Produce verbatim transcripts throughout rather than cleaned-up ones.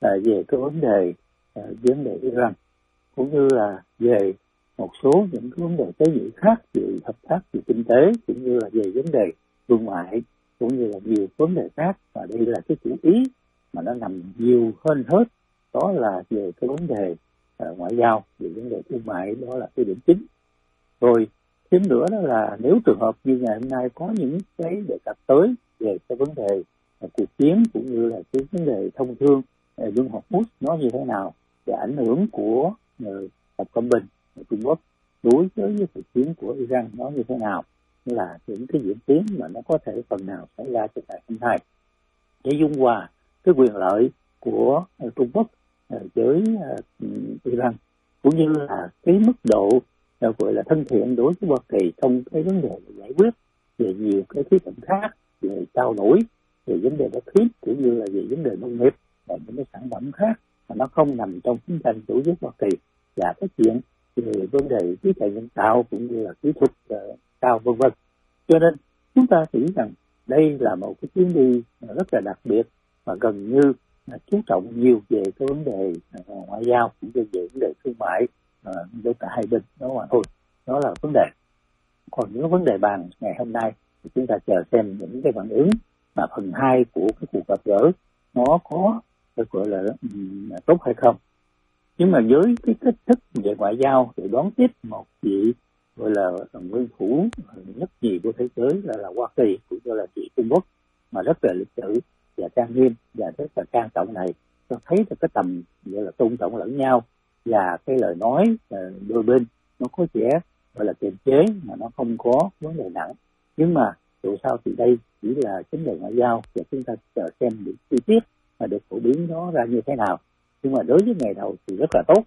à, về cái vấn đề à, vấn đề Iran, cũng như là về một số những cái vấn đề tế nhị khác về hợp tác về kinh tế, cũng như là về vấn đề thương mại, cũng như là nhiều vấn đề khác. Và đây là cái chủ ý mà nó nằm nhiều hơn hết, đó là về cái vấn đề uh, ngoại giao, về vấn đề thương mại, đó là cái điểm chính. Rồi thêm nữa đó là nếu trường hợp như ngày hôm nay có những cái đề cập tới về cái vấn đề uh, cuộc chiến, cũng như là cái vấn đề thông thương uh, Liên Hợp Quốc nó như thế nào, và ảnh hưởng của uh, Tập Cận Bình Trung Quốc đối với cuộc chiến của Iran nó như thế nào, là những cái diễn biến mà nó có thể phần nào xảy ra trong ngày hôm nay, để dung hòa cái quyền lợi của uh, Trung Quốc uh, với uh, Iran, cũng như là cái mức độ uh, gọi là thân thiện đối với Hoa Kỳ trong cái vấn đề giải quyết về nhiều cái khía cạnh khác, về trao đổi, về vấn đề đất hiếm, cũng như là về vấn đề nông nghiệp và những cái sản phẩm khác mà nó không nằm trong chiến tranh đối với Hoa Kỳ, và cái chuyện về vấn đề trí tuệ nhân tạo, cũng như là kỹ thuật uh, cao vân vân. Cho nên chúng ta nghĩ rằng đây là một cái chuyến đi rất là đặc biệt, và gần như là chú trọng nhiều về cái vấn đề uh, ngoại giao, cũng như về vấn đề thương mại uh, với cả hai bên đó mà thôi. Đó là vấn đề. Còn những vấn đề bàn ngày hôm nay thì chúng ta chờ xem những cái phản ứng mà phần hai của cái cuộc gặp gỡ nó có gọi là um, tốt hay không. Nhưng mà với cái cách thức về ngoại giao để đón tiếp một vị gọi là nguyên thủ nhất nhì của thế giới là, là Hoa Kỳ, cũng như là chị Trung Quốc, mà rất là lịch sự và trang nghiêm và rất là trang trọng này, cho thấy được cái tầm gọi là tôn trọng lẫn nhau, và cái lời nói đôi bên nó có vẻ gọi là kiềm chế, mà nó không có vấn đề nặng. Nhưng mà dù sao thì đây chỉ là vấn đề ngoại giao, và chúng ta chờ xem những chi tiết mà được phổ biến nó ra như thế nào. Nhưng mà đối với ngày đầu thì rất là tốt,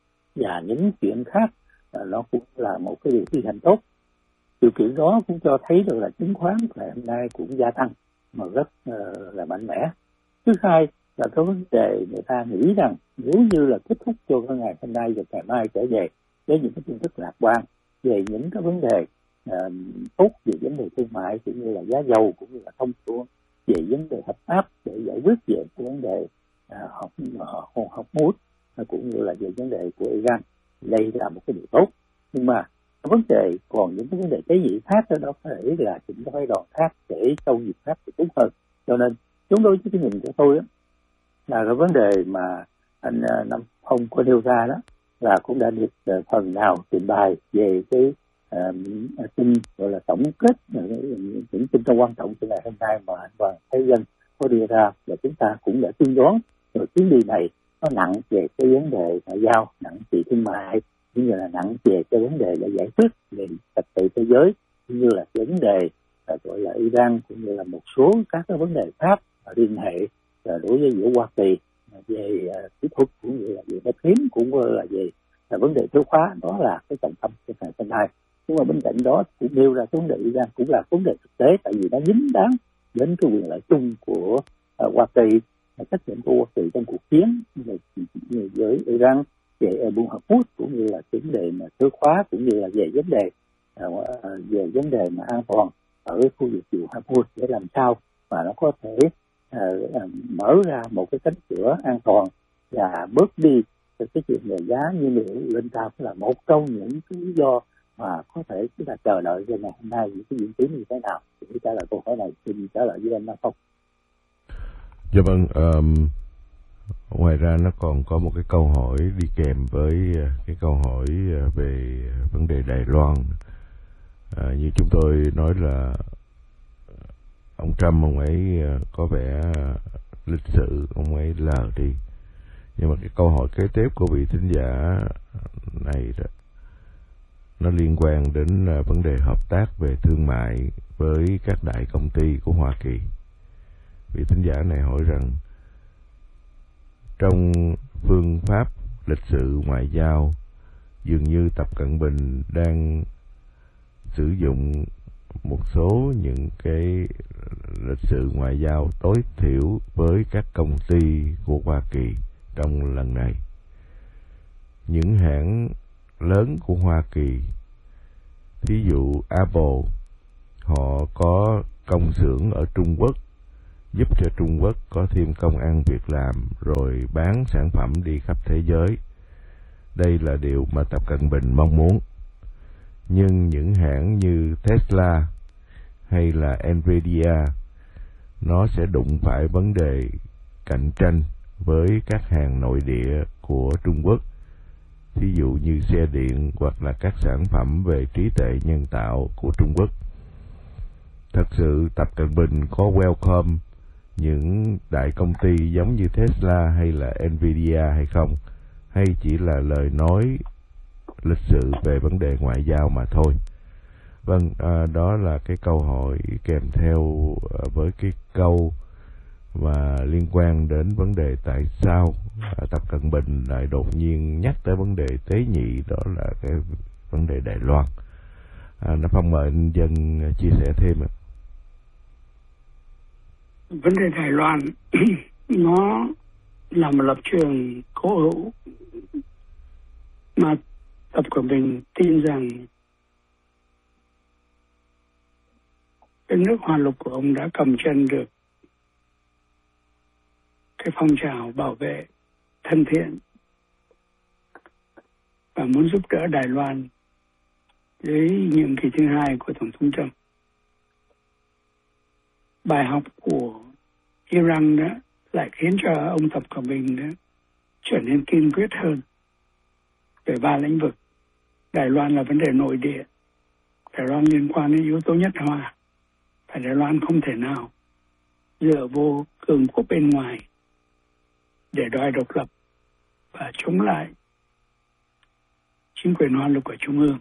và những chuyện khác nó cũng là một cái điều thi hành tốt. Điều kiện đó cũng cho thấy được là chứng khoán ngày hôm nay cũng gia tăng mà rất uh, là mạnh mẽ. Thứ hai là cái vấn đề người ta nghĩ rằng nếu như là kết thúc cho cái ngày hôm nay và ngày mai trở về với những cái tin tức lạc quan về những cái vấn đề uh, tốt về vấn đề thương mại, cũng như là giá dầu, cũng như là thông thường về vấn đề hợp tác để giải quyết về cái vấn đề uh, học học học mút, cũng như là về vấn đề của Iran, đây là một cái điều tốt. Nhưng mà vấn đề còn những cái vấn đề tế nhị khác đó, đó phải là chúng ta phải đoàn khác để sâu nghiệp khác thì tốt hơn. Cho nên chúng đối với cái nhìn của tôi đó, là cái vấn đề mà anh Nam Phong có nêu ra đó là cũng đã được phần nào trình bày về cái uh, tin gọi là tổng kết những tin tức quan trọng của ngày hôm nay mà anh Hoàng Thái Dân có đưa ra, và chúng ta cũng đã tiên đoán rồi chuyến đi này nó nặng về cái vấn đề ngoại giao, nặng về thương mại, cũng như là nặng về cái vấn đề là giải quyết về trật tự thế giới, cũng như là vấn đề là gọi là Iran, cũng như là một số các cái vấn đề khác liên hệ đối với giữa Hoa Kỳ về uh, kỹ thuật, cũng như là về bất hiếm, cũng như là về là vấn đề thiếu khóa. Đó là cái trọng tâm của ngày hôm nay. Nhưng mà bên cạnh đó cũng nêu ra vấn đề Iran cũng là vấn đề thực tế, tại vì nó dính dáng đến cái quyền lợi chung của uh, Hoa Kỳ, trách nhiệm của Hoa Kỳ trong cuộc chiến với Iran về Liên Hợp Quốc, cũng như là vấn đề mà thứ khóa, cũng như là về vấn đề uh, về vấn đề mà an toàn ở khu vực Liên Hợp Quốc, để làm sao mà nó có thể uh, uh, mở ra một cái cánh cửa an toàn và bớt đi cái chuyện về giá nhiên liệu lên cao, là một trong những cái lý do mà có thể chúng ta chờ đợi cho ngày hôm nay những cái diễn tiến như thế nào. Thì trả lời câu hỏi này xin trả lời với anh Nam Phong. Dạ vâng, um, ngoài ra nó còn có một cái câu hỏi đi kèm với cái câu hỏi về vấn đề Đài Loan. À, như chúng tôi nói là ông Trump, ông ấy có vẻ lịch sự, ông ấy lờ đi. Nhưng mà cái câu hỏi kế tiếp của vị thính giả này đó, nó liên quan đến vấn đề hợp tác về thương mại với các đại công ty của Hoa Kỳ. Vị thính giả này hỏi rằng trong phương pháp lịch sự ngoại giao, dường như Tập Cận Bình đang sử dụng một số những cái lịch sự ngoại giao tối thiểu với các công ty của Hoa Kỳ trong lần này. Những hãng lớn của Hoa Kỳ, thí dụ Apple, họ có công xưởng ở Trung Quốc, giúp cho Trung Quốc có thêm công ăn việc làm rồi bán sản phẩm đi khắp thế giới. Đây là điều mà Tập Cận Bình mong muốn. Nhưng những hãng như Tesla hay là Nvidia nó sẽ đụng phải vấn đề cạnh tranh với các hàng nội địa của Trung Quốc, ví dụ như xe điện hoặc là các sản phẩm về trí tuệ nhân tạo của Trung Quốc. Thật sự Tập Cận Bình có welcome những đại công ty giống như Tesla hay là Nvidia hay không, hay chỉ là lời nói lịch sự về vấn đề ngoại giao mà thôi? Vâng, à, đó là cái câu hỏi kèm theo à, với cái câu mà liên quan đến vấn đề tại sao à, Tập Cận Bình lại đột nhiên nhắc tới vấn đề tế nhị, đó là cái vấn đề Đài Loan. À, nó Phong mời anh Dân chia sẻ thêm ạ. Vấn đề Đài Loan nó là một lập trường cố hữu mà Tập Cận Bình tin rằng cái nước Hoa Lục của ông đã cầm chân được cái phong trào bảo vệ thân thiện và muốn giúp đỡ Đài Loan dưới nhiệm kỳ thứ hai của Tổng thống Trump. Bài học của Iran đó lại khiến cho ông Tập Cận Bình đó trở nên kiên quyết hơn về ba lĩnh vực. Đài Loan là vấn đề nội địa. Đài Loan liên quan đến yếu tố nhất Hoa. Và Đài Loan không thể nào dựa vô cường quốc bên ngoài để đòi độc lập và chống lại chính quyền Hoa Lục ở Trung ương.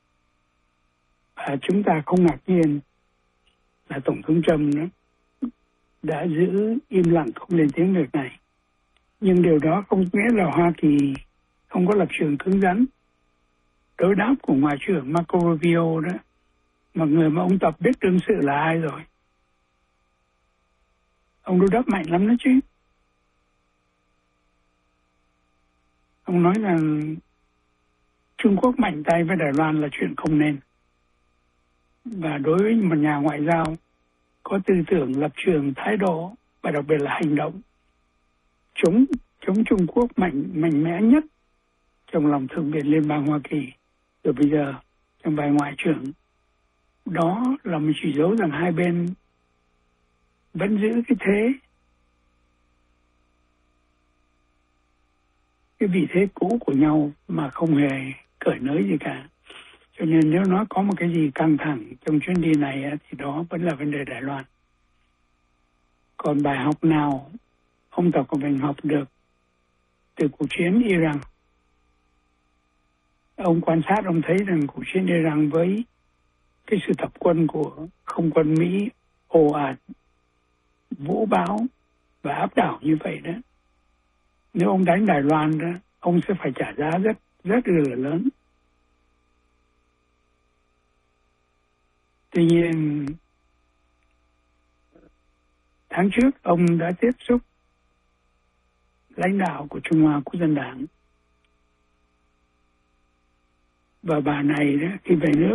Và chúng ta không ngạc nhiên là Tổng thống Trump đó đã giữ im lặng không lên tiếng việc này. Nhưng điều đó không nghĩa là Hoa Kỳ không có lập trường cứng rắn. Đối đáp của Ngoại trưởng Marco Rubio đó, mà người mà ông Tập biết đương sự là ai rồi. Ông đối đáp mạnh lắm đó chứ. Ông nói rằng Trung Quốc mạnh tay với Đài Loan là chuyện không nên. Và đối với một nhà ngoại giao có tư tưởng, lập trường, thái độ và đặc biệt là hành động chống chống Trung Quốc mạnh mạnh mẽ nhất trong lòng Thượng viện Liên bang Hoa Kỳ rồi bây giờ trong bài ngoại trưởng, đó là một chỉ dấu rằng hai bên vẫn giữ cái thế cái vị thế cũ của nhau mà không hề cởi nới gì cả. Cho nên nếu nói có một cái gì căng thẳng trong chuyến đi này thì đó vẫn là vấn đề Đài Loan. Còn bài học nào ông Tập Cận Bình học được từ cuộc chiến Iran? Ông quan sát, ông thấy rằng cuộc chiến Iran với cái sự tập quân của không quân Mỹ ồ ạt, vũ bão và áp đảo như vậy đó, nếu ông đánh Đài Loan đó, ông sẽ phải trả giá rất rất là lớn. Tuy nhiên, tháng trước ông đã tiếp xúc lãnh đạo của Trung Hoa Quốc dân Đảng. Và bà này đó, khi về nước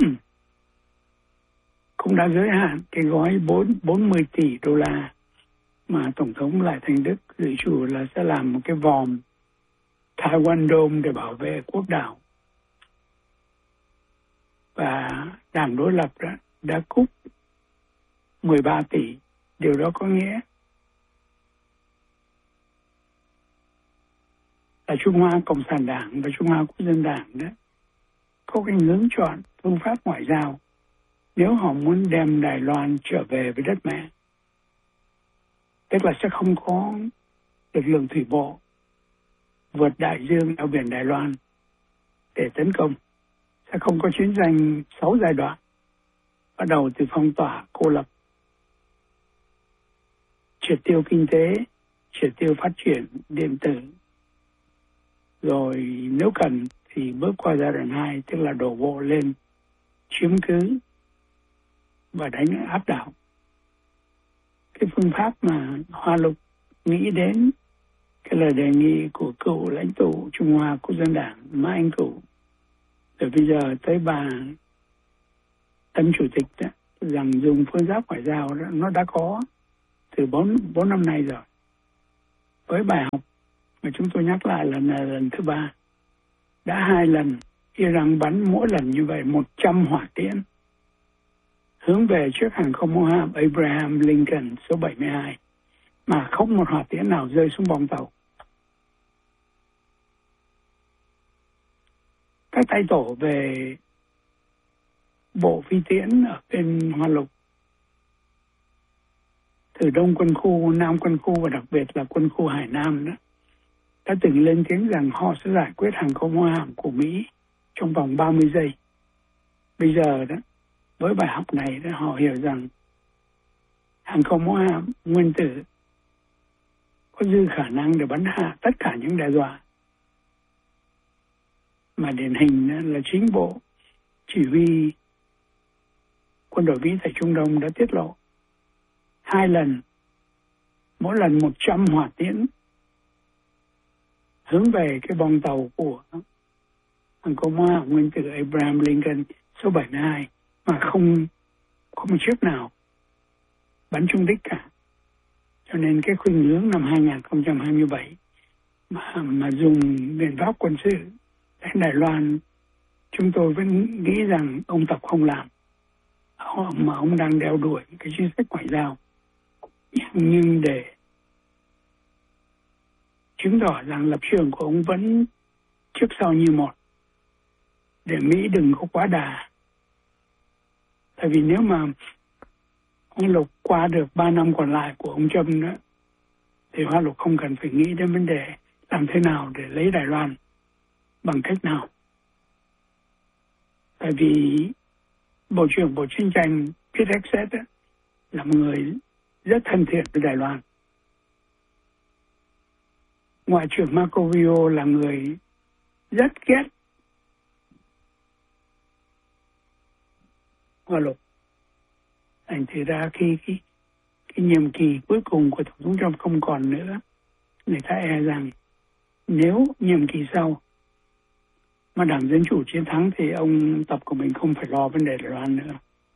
cũng đã giới hạn cái gói bốn mươi tỷ đô la mà Tổng thống Lại Thành Đức dự trù là sẽ làm một cái vòm Taiwan Dome để bảo vệ quốc đảo. Và đảng đối lập đó đã cúp mười ba tỷ. Điều đó có nghĩa là Trung Hoa Cộng sản Đảng và Trung Hoa Quốc dân Đảng đó có cái hướng chọn phương pháp ngoại giao nếu họ muốn đem Đài Loan trở về với đất mẹ. Tức là sẽ không có lực lượng thủy bộ vượt đại dương ở biển Đài Loan để tấn công. Sẽ không có chiến tranh sáu giai đoạn, bắt đầu từ phong tỏa, cô lập, triệt tiêu kinh tế, triệt tiêu phát triển điện tử. Rồi nếu cần thì bước qua giai đoạn hai, tức là đổ bộ lên chiếm cứ và đánh áp đảo. Cái phương pháp mà Hoa Lục nghĩ đến cái lời đề nghị của cựu lãnh tụ Trung Hoa Quốc dân Đảng Mã Anh Cửu, rồi bây giờ tới bà Tân Chủ tịch đó, rằng dùng phương pháp ngoại giao đó, nó đã có từ bốn bốn năm nay rồi. Với bài học mà chúng tôi nhắc lại lần này lần thứ ba, đã hai lần Iran bắn mỗi lần như vậy một trăm hỏa tiễn hướng về chiếc hàng không mẫu hạm Abraham Lincoln số bảy mươi hai, mà không một hỏa tiễn nào rơi xuống bong tàu. Các tay tổ về bộ phi tiễn ở bên Hoa Lục, từ Đông quân khu, Nam quân khu và đặc biệt là quân khu Hải Nam đó, đã từng lên tiếng rằng họ sẽ giải quyết hàng không mẫu hạm của Mỹ trong vòng ba mươi giây. Bây giờ đó, với bài học này đó, họ hiểu rằng hàng không mẫu hạm nguyên tử có dư khả năng để bắn hạ tất cả những đe dọa. Mà điển hình là chính bộ chỉ huy quân đội Mỹ tại Trung Đông đã tiết lộ hai lần, mỗi lần một trăm hỏa tiễn hướng về cái bong tàu của hàng không mẫu hạm nguyên tử Abraham Lincoln số bảy mươi hai, mà không không một chiếc nào bắn trúng đích cả. Cho nên cái khuynh hướng năm hai không hai bảy mà, mà dùng biện pháp quân sự đánh Đài Loan, chúng tôi vẫn nghĩ rằng ông Tập không làm, mà ông đang đeo đuổi cái chính sách ngoại giao, nhưng để chứng tỏ rằng lập trường của ông vẫn trước sau như một, để Mỹ đừng có quá đà. Tại vì nếu mà Hoa Lục qua được ba năm còn lại của ông Trump nữa, thì Hoa Lục không cần phải nghĩ đến vấn đề làm thế nào để lấy Đài Loan, bằng cách nào. Tại vì Bộ trưởng Bộ Chiến tranh Pete Hegseth là một người rất thân thiện với Đài Loan. Ngoại trưởng Marco Rubio là người rất ghét Hoa Lục. Thành thì ra khi cái, cái nhiệm kỳ cuối cùng của Tổng thống Trump không còn nữa, người ta e rằng nếu nhiệm kỳ sau mà Đảng Dân Chủ chiến thắng thì ông Tập của mình không phải lo vấn đề Đài Loan nữa.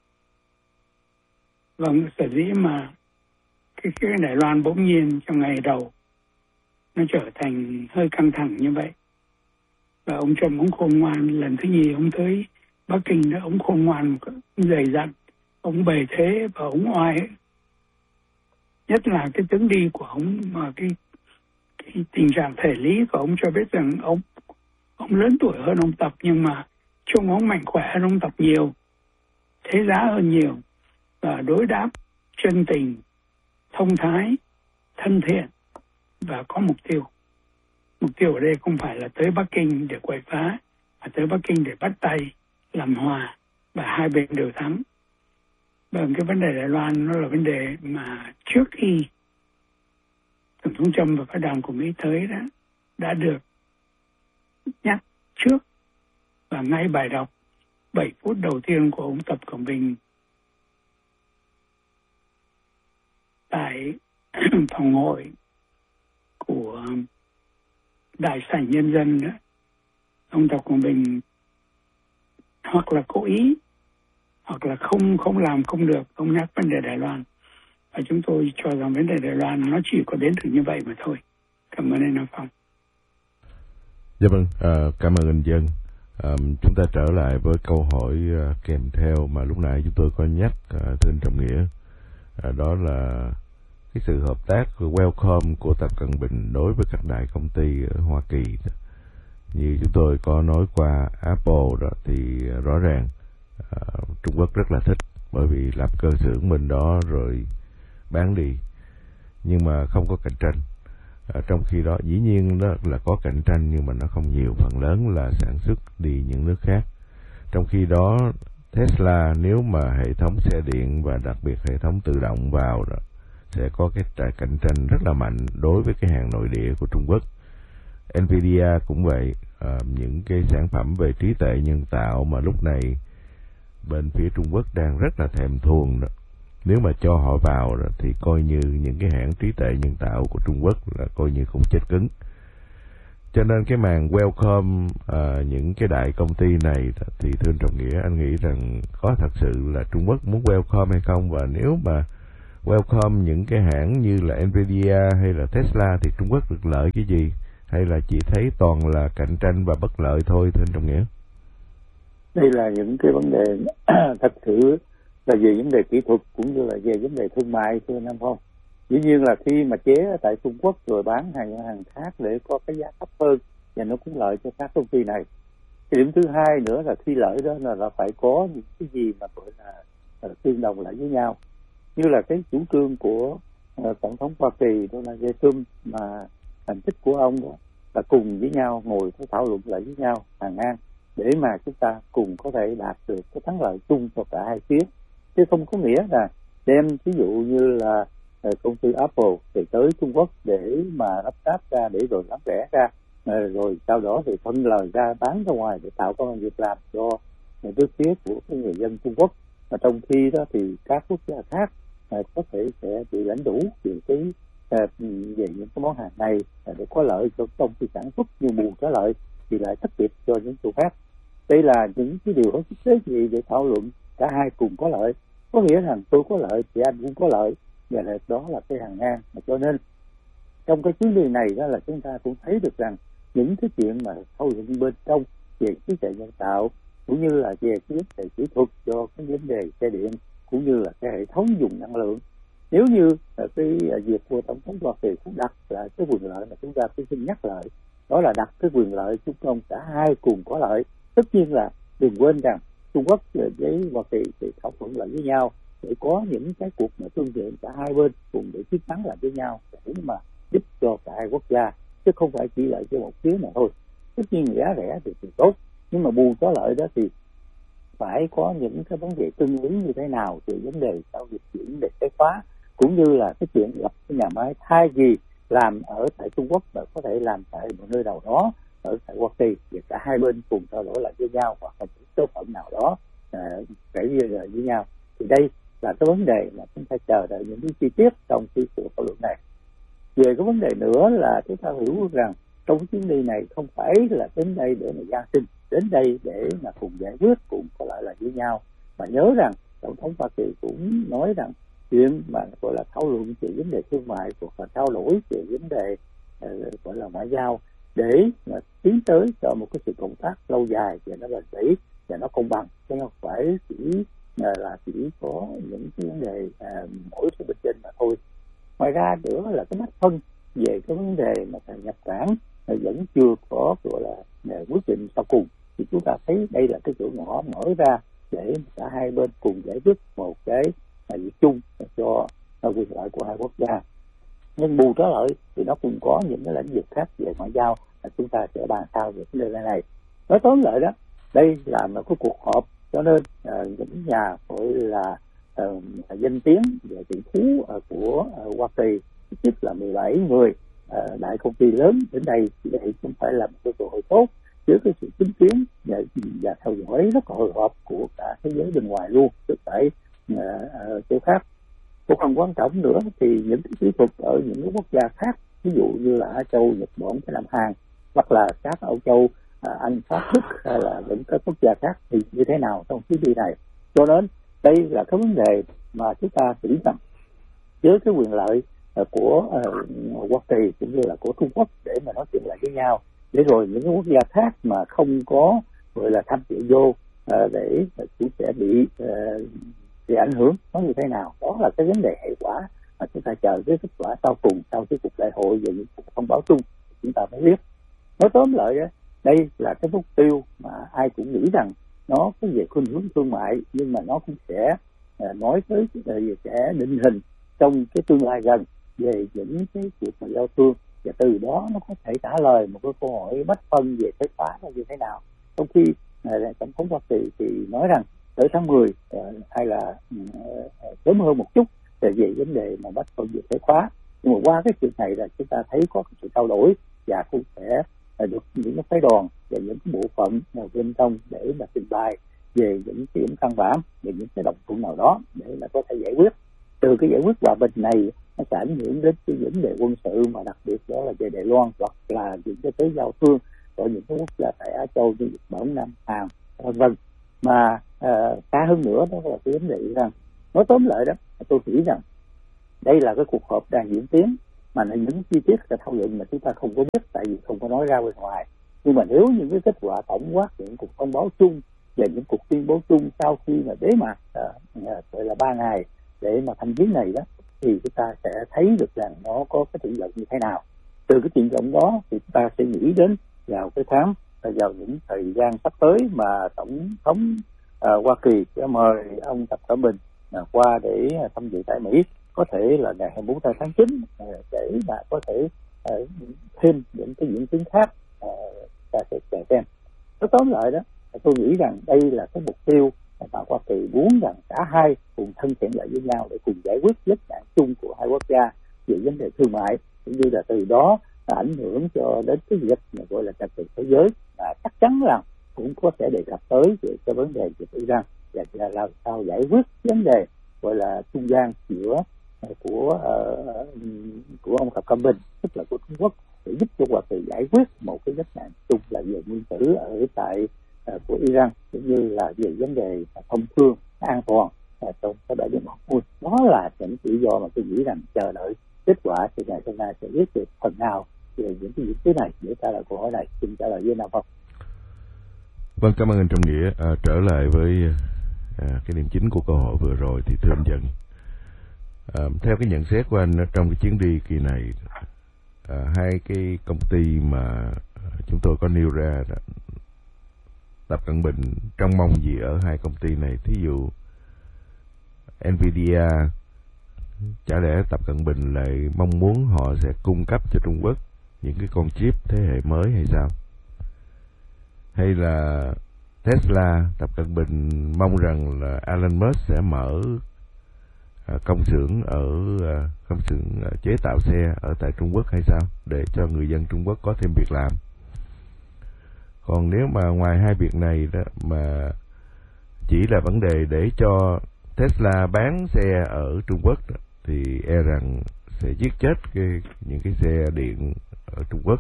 Vâng, sở dĩ mà cái, cái Đài Loan bỗng nhiên trong ngày đầu nó trở thành hơi căng thẳng như vậy. Và ông Trump ông khôn ngoan, lần thứ nhì ông tới Bắc Kinh đó, ông khôn ngoan, ông dày dặn, ông bề thế và ông oai. Nhất là cái tướng đi của ông, mà cái, cái tình trạng thể lý của ông cho biết rằng ông ông lớn tuổi hơn ông Tập, nhưng mà trông ông mạnh khỏe hơn ông Tập nhiều, thế giá hơn nhiều, và đối đáp chân tình, thông thái, thân thiện và có mục tiêu. Mục tiêu ở đây không phải là tới Bắc Kinh để quậy phá, mà tới Bắc Kinh để bắt tay, làm hòa, và hai bên đều thắng. Bởi cái vấn đề Đài Loan nó là vấn đề mà trước khi Tổng thống Trump và các đảng của Mỹ tới đó đã được nhắc trước, và ngay bài đọc bảy phút đầu tiên của ông Tập Cận Bình tại phòng hội của Đại sảnh Nhân dân đó, ông Tập Cận Bình hoặc là cố ý hoặc là không không làm không được, ông nhắc vấn đề Đài Loan. Và chúng tôi cho rằng vấn đề Đài Loan nó chỉ có đến từ như vậy mà thôi. Cảm ơn anh Nam Phong. Dạ vâng, à, cảm ơn anh Dân. À, chúng ta trở lại với câu hỏi à, kèm theo mà lúc nãy chúng tôi có nhắc, à, thưa anh Trọng Nghĩa. À, đó là cái sự hợp tác welcome của Tập Cận Bình đối với các đại công ty ở Hoa Kỳ. Như chúng tôi có nói qua Apple đó, thì rõ ràng à, Trung Quốc rất là thích, bởi vì lập cơ xưởng bên đó rồi bán đi, nhưng mà không có cạnh tranh. À, trong khi đó dĩ nhiên đó là có cạnh tranh, nhưng mà nó không nhiều, phần lớn là sản xuất đi những nước khác. Trong khi đó Tesla nếu mà hệ thống xe điện và đặc biệt hệ thống tự động vào đó, sẽ có cái cạnh tranh rất là mạnh đối với cái hàng nội địa của Trung Quốc. Nvidia cũng vậy, à, những cái sản phẩm về trí tuệ nhân tạo mà lúc này bên phía Trung Quốc đang rất là thèm thuồng đó, nếu mà cho họ vào đó, thì coi như những cái hãng trí tuệ nhân tạo của Trung Quốc là coi như không chết cứng. Cho nên cái màn welcome à, những cái đại công ty này thì thưa anh Trọng Nghĩa, anh nghĩ rằng có thật sự là Trung Quốc muốn welcome hay không, và nếu mà welcome những cái hãng như là Nvidia hay là Tesla thì Trung Quốc được lợi cái gì, hay là chỉ thấy toàn là cạnh tranh và bất lợi thôi thưa anh Trọng Nghĩa? Đây là những cái vấn đề thật sự là về vấn đề kỹ thuật cũng như là về vấn đề thương mại thưa Nam Phong. Dĩ nhiên là khi mà chế tại Trung Quốc rồi bán hàng hàng khác để có cái giá thấp hơn và nó cũng lợi cho các công ty này. Cái điểm thứ hai nữa là khi lợi đó là, là phải có những cái gì mà gọi là, là tương đồng lại với nhau, như là cái chủ trương của uh, tổng thống Hoa Kỳ Donald J. Trump, mà thành tích của ông đó là cùng với nhau ngồi thảo luận lại với nhau hàng ngang để mà chúng ta cùng có thể đạt được cái thắng lợi chung cho cả hai phía, chứ không có nghĩa là đem ví dụ như là uh, công ty Apple thì tới Trung Quốc để mà lắp ráp ra để rồi bán rẻ ra, uh, rồi sau đó thì phân lời ra bán ra ngoài để tạo công ăn việc làm cho nước phía của cái người dân Trung Quốc. Và trong khi đó thì các quốc gia khác à, có thể sẽ bị lãnh đủ về cái à, về những cái món hàng này à, để có lợi cho công ty sản xuất, nhưng bù trả lợi thì lại thất nghiệp cho những chỗ khác. Đây là những cái điều hết sức tế nhị để thảo luận cả hai cùng có lợi, có nghĩa rằng tôi có lợi thì anh cũng có lợi, và đó là cái hàng ngang. Cho nên trong cái chuyến đi này đó là chúng ta cũng thấy được rằng những cái chuyện mà thảo luận bên trong về trí tuệ nhân tạo cũng như là về cái vấn đề kỹ thuật cho cái vấn đề xe điện cũng như là cái hệ thống dùng năng lượng, nếu như cái việc của tổng thống Hoa Kỳ cũng đặt lại cái quyền lợi mà chúng ta cứ xin nhắc lại, đó là đặt cái quyền lợi chúng công cả hai cùng có lợi. Tất nhiên là đừng quên rằng Trung Quốc với Hoa Kỳ thì thảo luận lại với nhau để có những cái cuộc mà thương lượng cả hai bên cùng để chiến thắng lại với nhau để mà giúp cho cả hai quốc gia, chứ không phải chỉ lợi cho một phía mà thôi. Tất nhiên giá rẻ thì, thì tốt, nhưng mà bù có lợi đó thì phải có những cái vấn đề tương ứng như thế nào từ vấn đề giao dịch chuyển để cái khóa, cũng như là cái chuyện lập cái nhà máy thay vì làm ở tại Trung Quốc mà có thể làm tại một nơi nào đó ở tại Hoa Kỳ, và cả hai bên cùng trao đổi lại với nhau hoặc là một số phận nào đó kể như là với nhau. Thì đây là cái vấn đề mà chúng ta chờ đợi những cái chi tiết trong cái cuộc thảo luận này. Về cái vấn đề nữa là chúng ta hiểu rằng trong chuyến đi này không phải là đến đây để mà gian sinh, đến đây để mà cùng giải quyết, cùng có lại là với nhau. Mà nhớ rằng tổng thống Hoa Kỳ cũng nói rằng chuyện mà gọi là thảo luận về vấn đề thương mại hoặc là trao đổi về vấn đề uh, gọi là ngoại giao để mà tiến tới cho một cái sự cộng tác lâu dài và nó bền bỉ và nó công bằng, chứ không phải chỉ uh, là chỉ có những cái vấn đề uh, mỗi cái bên trên mà thôi. Ngoài ra nữa là cái mắt phân về cái vấn đề mà nhập cảng vẫn chưa có gọi là quyết định sau cùng, thì chúng ta thấy đây là cái cửa ngõ mở ra để cả hai bên cùng giải quyết một cái việc chung cho quyền lợi của hai quốc gia. Nhưng bù trở lại thì nó cũng có những cái lĩnh vực khác về ngoại giao là chúng ta sẽ bàn sau về vấn đề này. Nói tóm lại đó, đây là một cái cuộc họp, cho nên uh, những nhà gọi là uh, danh tiếng về tỷ phú uh, của uh, Hoa Kỳ, ít nhất là mười bảy người uh, đại công ty lớn đến đây, thì đây cũng phải là một cái cơ hội tốt với cái sự chứng kiến và, và theo dõi rất là hồi hộp của cả thế giới bên ngoài luôn, chứ phải uh, uh, chỗ khác. Một phần quan trọng nữa thì những cái kỹ thuật ở những cái quốc gia khác, ví dụ như là Á Châu, Nhật Bản, Nam Hàn, hoặc là các Âu Châu, à, Anh, Pháp, Đức, hay là những các quốc gia khác thì như thế nào trong chuyến đi này. Cho nên đây là cái vấn đề mà chúng ta nghĩ rằng với cái quyền lợi uh, của uh, Hoa Kỳ cũng như là của Trung Quốc để mà nói chuyện lại với nhau, để rồi những cái quốc gia khác mà không có gọi là tham dự vô uh, để uh, cũng sẽ bị uh, bị ảnh hưởng nó như thế nào. Đó là cái vấn đề hệ quả mà chúng ta chờ cái kết quả sau cùng sau cái cuộc đại hội và những cuộc thông báo chung chúng ta mới biết. Nói tóm lại đây là cái mục tiêu mà ai cũng nghĩ rằng nó có về khuynh hướng thương mại, nhưng mà nó cũng sẽ uh, nói tới uh, sẽ định hình trong cái tương lai gần về những cái cuộc mà giao thương, và từ đó nó có thể trả lời một cái câu hỏi bách phân về thuế khóa như thế nào. Trong khi uh, tổng thống Hoa Kỳ thì nói rằng tới tháng mười uh, hay là uh, sớm hơn một chút về vấn đề mà bách phân về thuế khóa. Nhưng mà qua cái chuyện này là chúng ta thấy có sự trao đổi và cũng sẽ uh, được những cái phái đoàn và những cái bộ phận nào bên trong để mà trình bày về những cái điểm căn bản, về những cái đồng thuận nào đó để mà có thể giải quyết. Từ cái giải quyết hòa bình này nó sẽ ảnh hưởng đến cái vấn đề quân sự, mà đặc biệt đó là về Đài Loan hoặc là những cái tới giao thương của những cái quốc gia tại Á Châu như Nhật Bản, Nam Hàn, vân vân. Mà uh, xa hơn nữa đó là cái vấn đề rằng nói tóm lại đó, tôi nghĩ rằng đây là cái cuộc họp đang diễn tiến, mà những chi tiết sẽ thảo luận mà chúng ta không có biết, tại vì không có nói ra bên ngoài. Nhưng mà nếu những cái kết quả tổng quát, những cuộc thông báo chung và những cuộc tuyên bố chung sau khi mà bế mạc gọi là ba ngày để mà thăm viếng này đó, thì chúng ta sẽ thấy được rằng nó có cái triển vọng như thế nào. Từ cái triển vọng đó thì chúng ta sẽ nghĩ đến vào cái tháng, vào những thời gian sắp tới mà tổng thống uh, Hoa Kỳ sẽ mời ông Tập Cận Bình uh, qua để uh, tham dự tại Mỹ, có thể là ngày hai mươi bốn tháng chín uh, để mà có thể uh, thêm những cái diễn tiến khác uh, ta sẽ chờ xem. Nói tóm lại đó, tôi nghĩ rằng đây là cái mục tiêu mà Hoa Kỳ muốn rằng cả hai cùng thân thiện lại với nhau để cùng giải quyết vấn nạn chung của hai quốc gia về vấn đề thương mại, cũng như là từ đó ảnh hưởng cho đến cái việc mà gọi là trật tự thế giới, và chắc chắn rằng cũng có thể đề cập tới về cái vấn đề về Iran và là làm sao giải quyết vấn đề gọi là trung gian giữa của uh, của ông Tập Cận Bình, tức là của Trung Quốc, để giúp cho Hoa Kỳ giải quyết một cái vấn nạn chung là về nguyên tử ở tại uh, của Iran, cũng như là về vấn đề thông thương an toàn uh, trong cái bãi biển Hormuz. Đó là những lý do mà tôi nghĩ rằng chờ đợi kết quả thì ngày hôm nay sẽ biết được phần nào về những cái diễn tiến này. Để trả lời câu hỏi này, xin trả lời với Nam Phong. Vâng, cảm ơn anh Trọng Nghĩa. À, trở lại với à, cái điểm chính của câu hỏi vừa rồi thì thưa anh Dân, à, theo cái nhận xét của anh trong cái chuyến đi kỳ này, à, hai cái công ty mà chúng tôi có nêu ra, Tập Cận Bình trông mong gì ở hai công ty này? Thí dụ Nvidia, chả lẽ Tập Cận Bình lại mong muốn họ sẽ cung cấp cho Trung Quốc những cái con chip thế hệ mới hay sao? Hay là Tesla, Tập Cận Bình mong rằng là Elon Musk sẽ mở à, công xưởng ở à, công xưởng à, chế tạo xe ở tại Trung Quốc hay sao, để cho người dân Trung Quốc có thêm việc làm? Còn nếu mà ngoài hai việc này đó mà chỉ là vấn đề để cho Tesla bán xe ở Trung Quốc đó, thì e rằng sẽ giết chết cái, những cái xe điện ở Trung Quốc.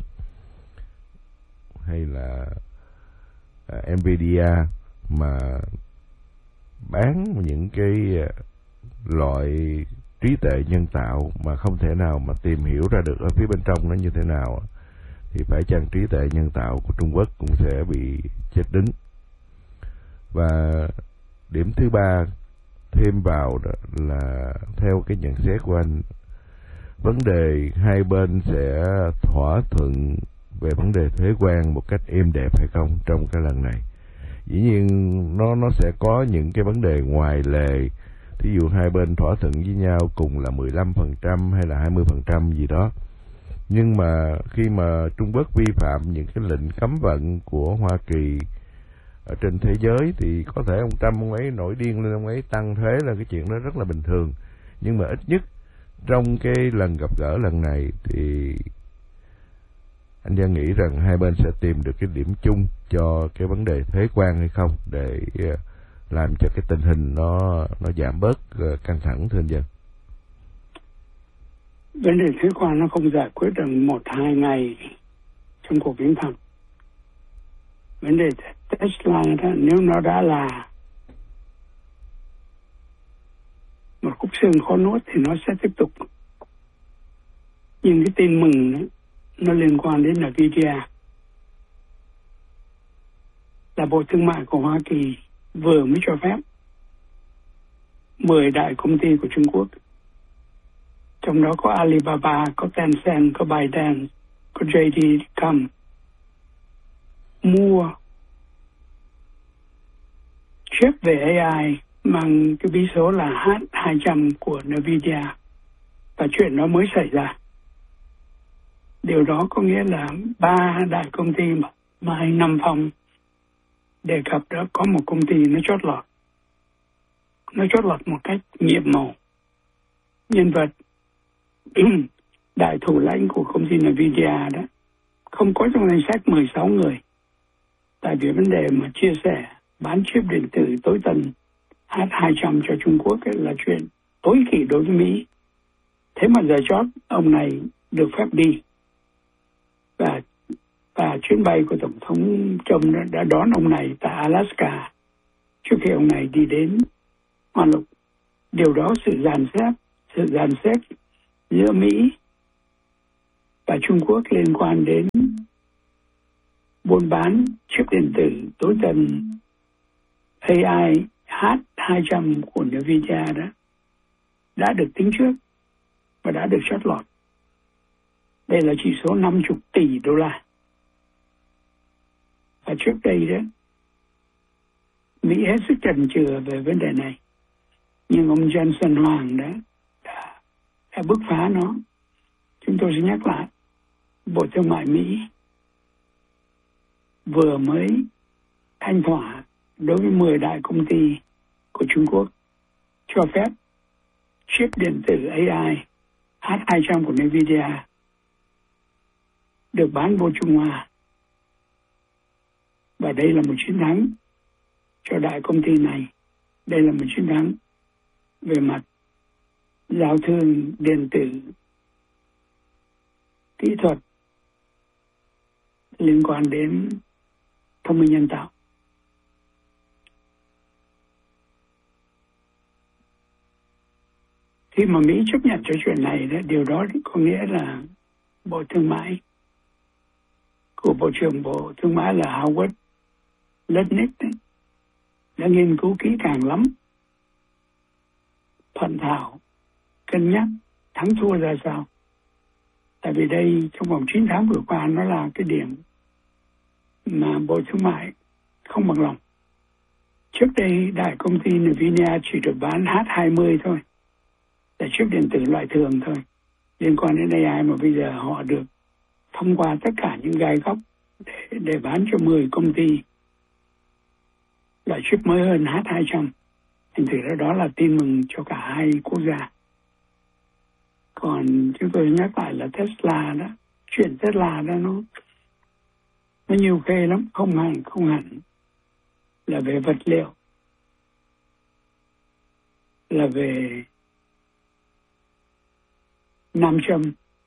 Hay là uh, Nvidia mà bán những cái uh, loại trí tuệ nhân tạo mà không thể nào mà tìm hiểu ra được ở phía bên trong nó như thế nào, thì phải chăng trí tuệ nhân tạo của Trung Quốc cũng sẽ bị chết đính. Và điểm thứ ba thêm vào đó là theo cái nhận xét của anh, vấn đề hai bên sẽ thỏa thuận về vấn đề thuế quan một cách êm đẹp hay không trong cái lần này. Dĩ nhiên nó nó sẽ có những cái vấn đề ngoài lề, thí dụ hai bên thỏa thuận với nhau cùng là mười lăm phần trăm hay là hai mươi phần trăm gì đó. Nhưng mà khi mà Trung Quốc vi phạm những cái lệnh cấm vận của Hoa Kỳ ở trên thế giới thì có thể ông Trump ông ấy nổi điên lên, ông ấy tăng thuế là cái chuyện đó rất là bình thường. Nhưng mà ít nhất trong cái lần gặp gỡ lần này thì anh Giang nghĩ rằng hai bên sẽ tìm được cái điểm chung cho cái vấn đề thuế quan hay không, để làm cho cái tình hình nó nó giảm bớt căng thẳng, thưa anh Giang. Vấn đề thuế quan nó không giải quyết được một hai ngày trong cuộc viếng thăm. Vấn đề Tesla đó, nếu nó đã là một khúc xương khó nuốt thì nó sẽ tiếp tục. Nhưng cái tin mừng đó, nó liên quan đến Nvidia, là Bộ Thương mại của Hoa Kỳ vừa mới cho phép mười đại công ty của Trung Quốc, trong đó có Alibaba, có Tencent, có ByteDance, có gi đê Com, mua chip về a i mang cái bí số là H hai trăm của Nvidia, và chuyện đó mới xảy ra. Điều đó có nghĩa là ba đại công ty mà, mà anh Nam Phong đề cập đó, có một công ty nó chót lọt. Nó chót lọt một cách nhiệm màu. Nhân vật đại thủ lãnh của công ty Nvidia đó không có trong danh sách mười sáu người. Tại vì vấn đề mà chia sẻ bán chip điện tử tối tân H hai trăm cho Trung Quốc ấy là chuyện tối kỵ đối với Mỹ. Thế mà giờ chót ông này được phép đi. Và, và chuyến bay của Tổng thống Trump đã, đã đón ông này tại Alaska trước khi ông này đi đến Hoa Lục. Điều đó sự dàn xếp sự dàn xếp giữa Mỹ và Trung Quốc liên quan đến buôn bán chip điện tử tối tân a i H hai trăm của Nvidia đó đã được tính trước và đã được chót lọt. Đây là chỉ số năm mươi tỷ đô la. Và trước đây đó, Mỹ hết sức chần chừ về vấn đề này. Nhưng ông Johnson Hoàng đã, đã, đã bứt phá nó. Chúng tôi sẽ nhắc lại, Bộ Thương mại Mỹ vừa mới thanh thỏa đối với mười đại công ty của Trung Quốc cho phép chip điện tử a i H hai trăm của Nvidia được bán vô Trung Hoa. Và đây là một chiến thắng cho đại công ty này. Đây là một chiến thắng về mặt giao thương điện tử, kỹ thuật liên quan đến thông minh nhân tạo. Khi mà Mỹ chấp nhận cho chuyện này, điều đó có nghĩa là Bộ Thương mại của Bộ trưởng Bộ Thương mại là Howard Lutnick đấy, đã nghiên cứu kỹ càng lắm, thuận thảo, cân nhắc thắng thua ra sao. Tại vì đây trong vòng chín tháng vừa qua nó là cái điểm mà Bộ Thương mại không bằng lòng. Trước đây đại công ty Nvidia chỉ được bán H hai mươi thôi, là chip điện tử loại thường thôi, liên quan đến a i, mà bây giờ họ được thông qua tất cả những gai góc để, để bán cho mười công ty loại chip mới hơn H hai trăm. Thành thử ra đó là tin mừng cho cả hai quốc gia. Còn chúng tôi nhắc lại là Tesla đó, chuyện Tesla đó nó nó nhiều khê lắm, không hẳn không hẳn là về vật liệu, là về nam châm,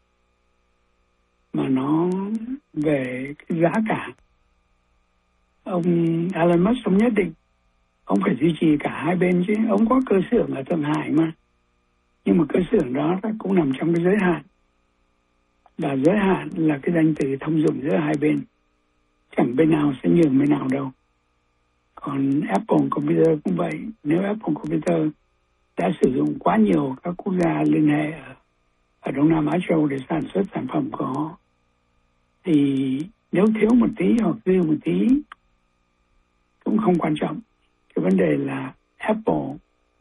mà nó về cái giá cả. Ông Elon Musk ông nhất định ông phải duy trì cả hai bên chứ. Ông có cơ xưởng ở Thượng Hải mà, nhưng mà cơ xưởng đó cũng nằm trong cái giới hạn, và giới hạn là cái danh từ thông dụng giữa hai bên, chẳng bên nào sẽ nhường bên nào đâu. Còn Apple Computer cũng vậy. Nếu Apple Computer đã sử dụng quá nhiều các quốc gia liên hệ ở, ở Đông Nam Á Châu để sản xuất sản phẩm của họ, thì nếu thiếu một tí hoặc dư một tí cũng không quan trọng. Cái vấn đề là Apple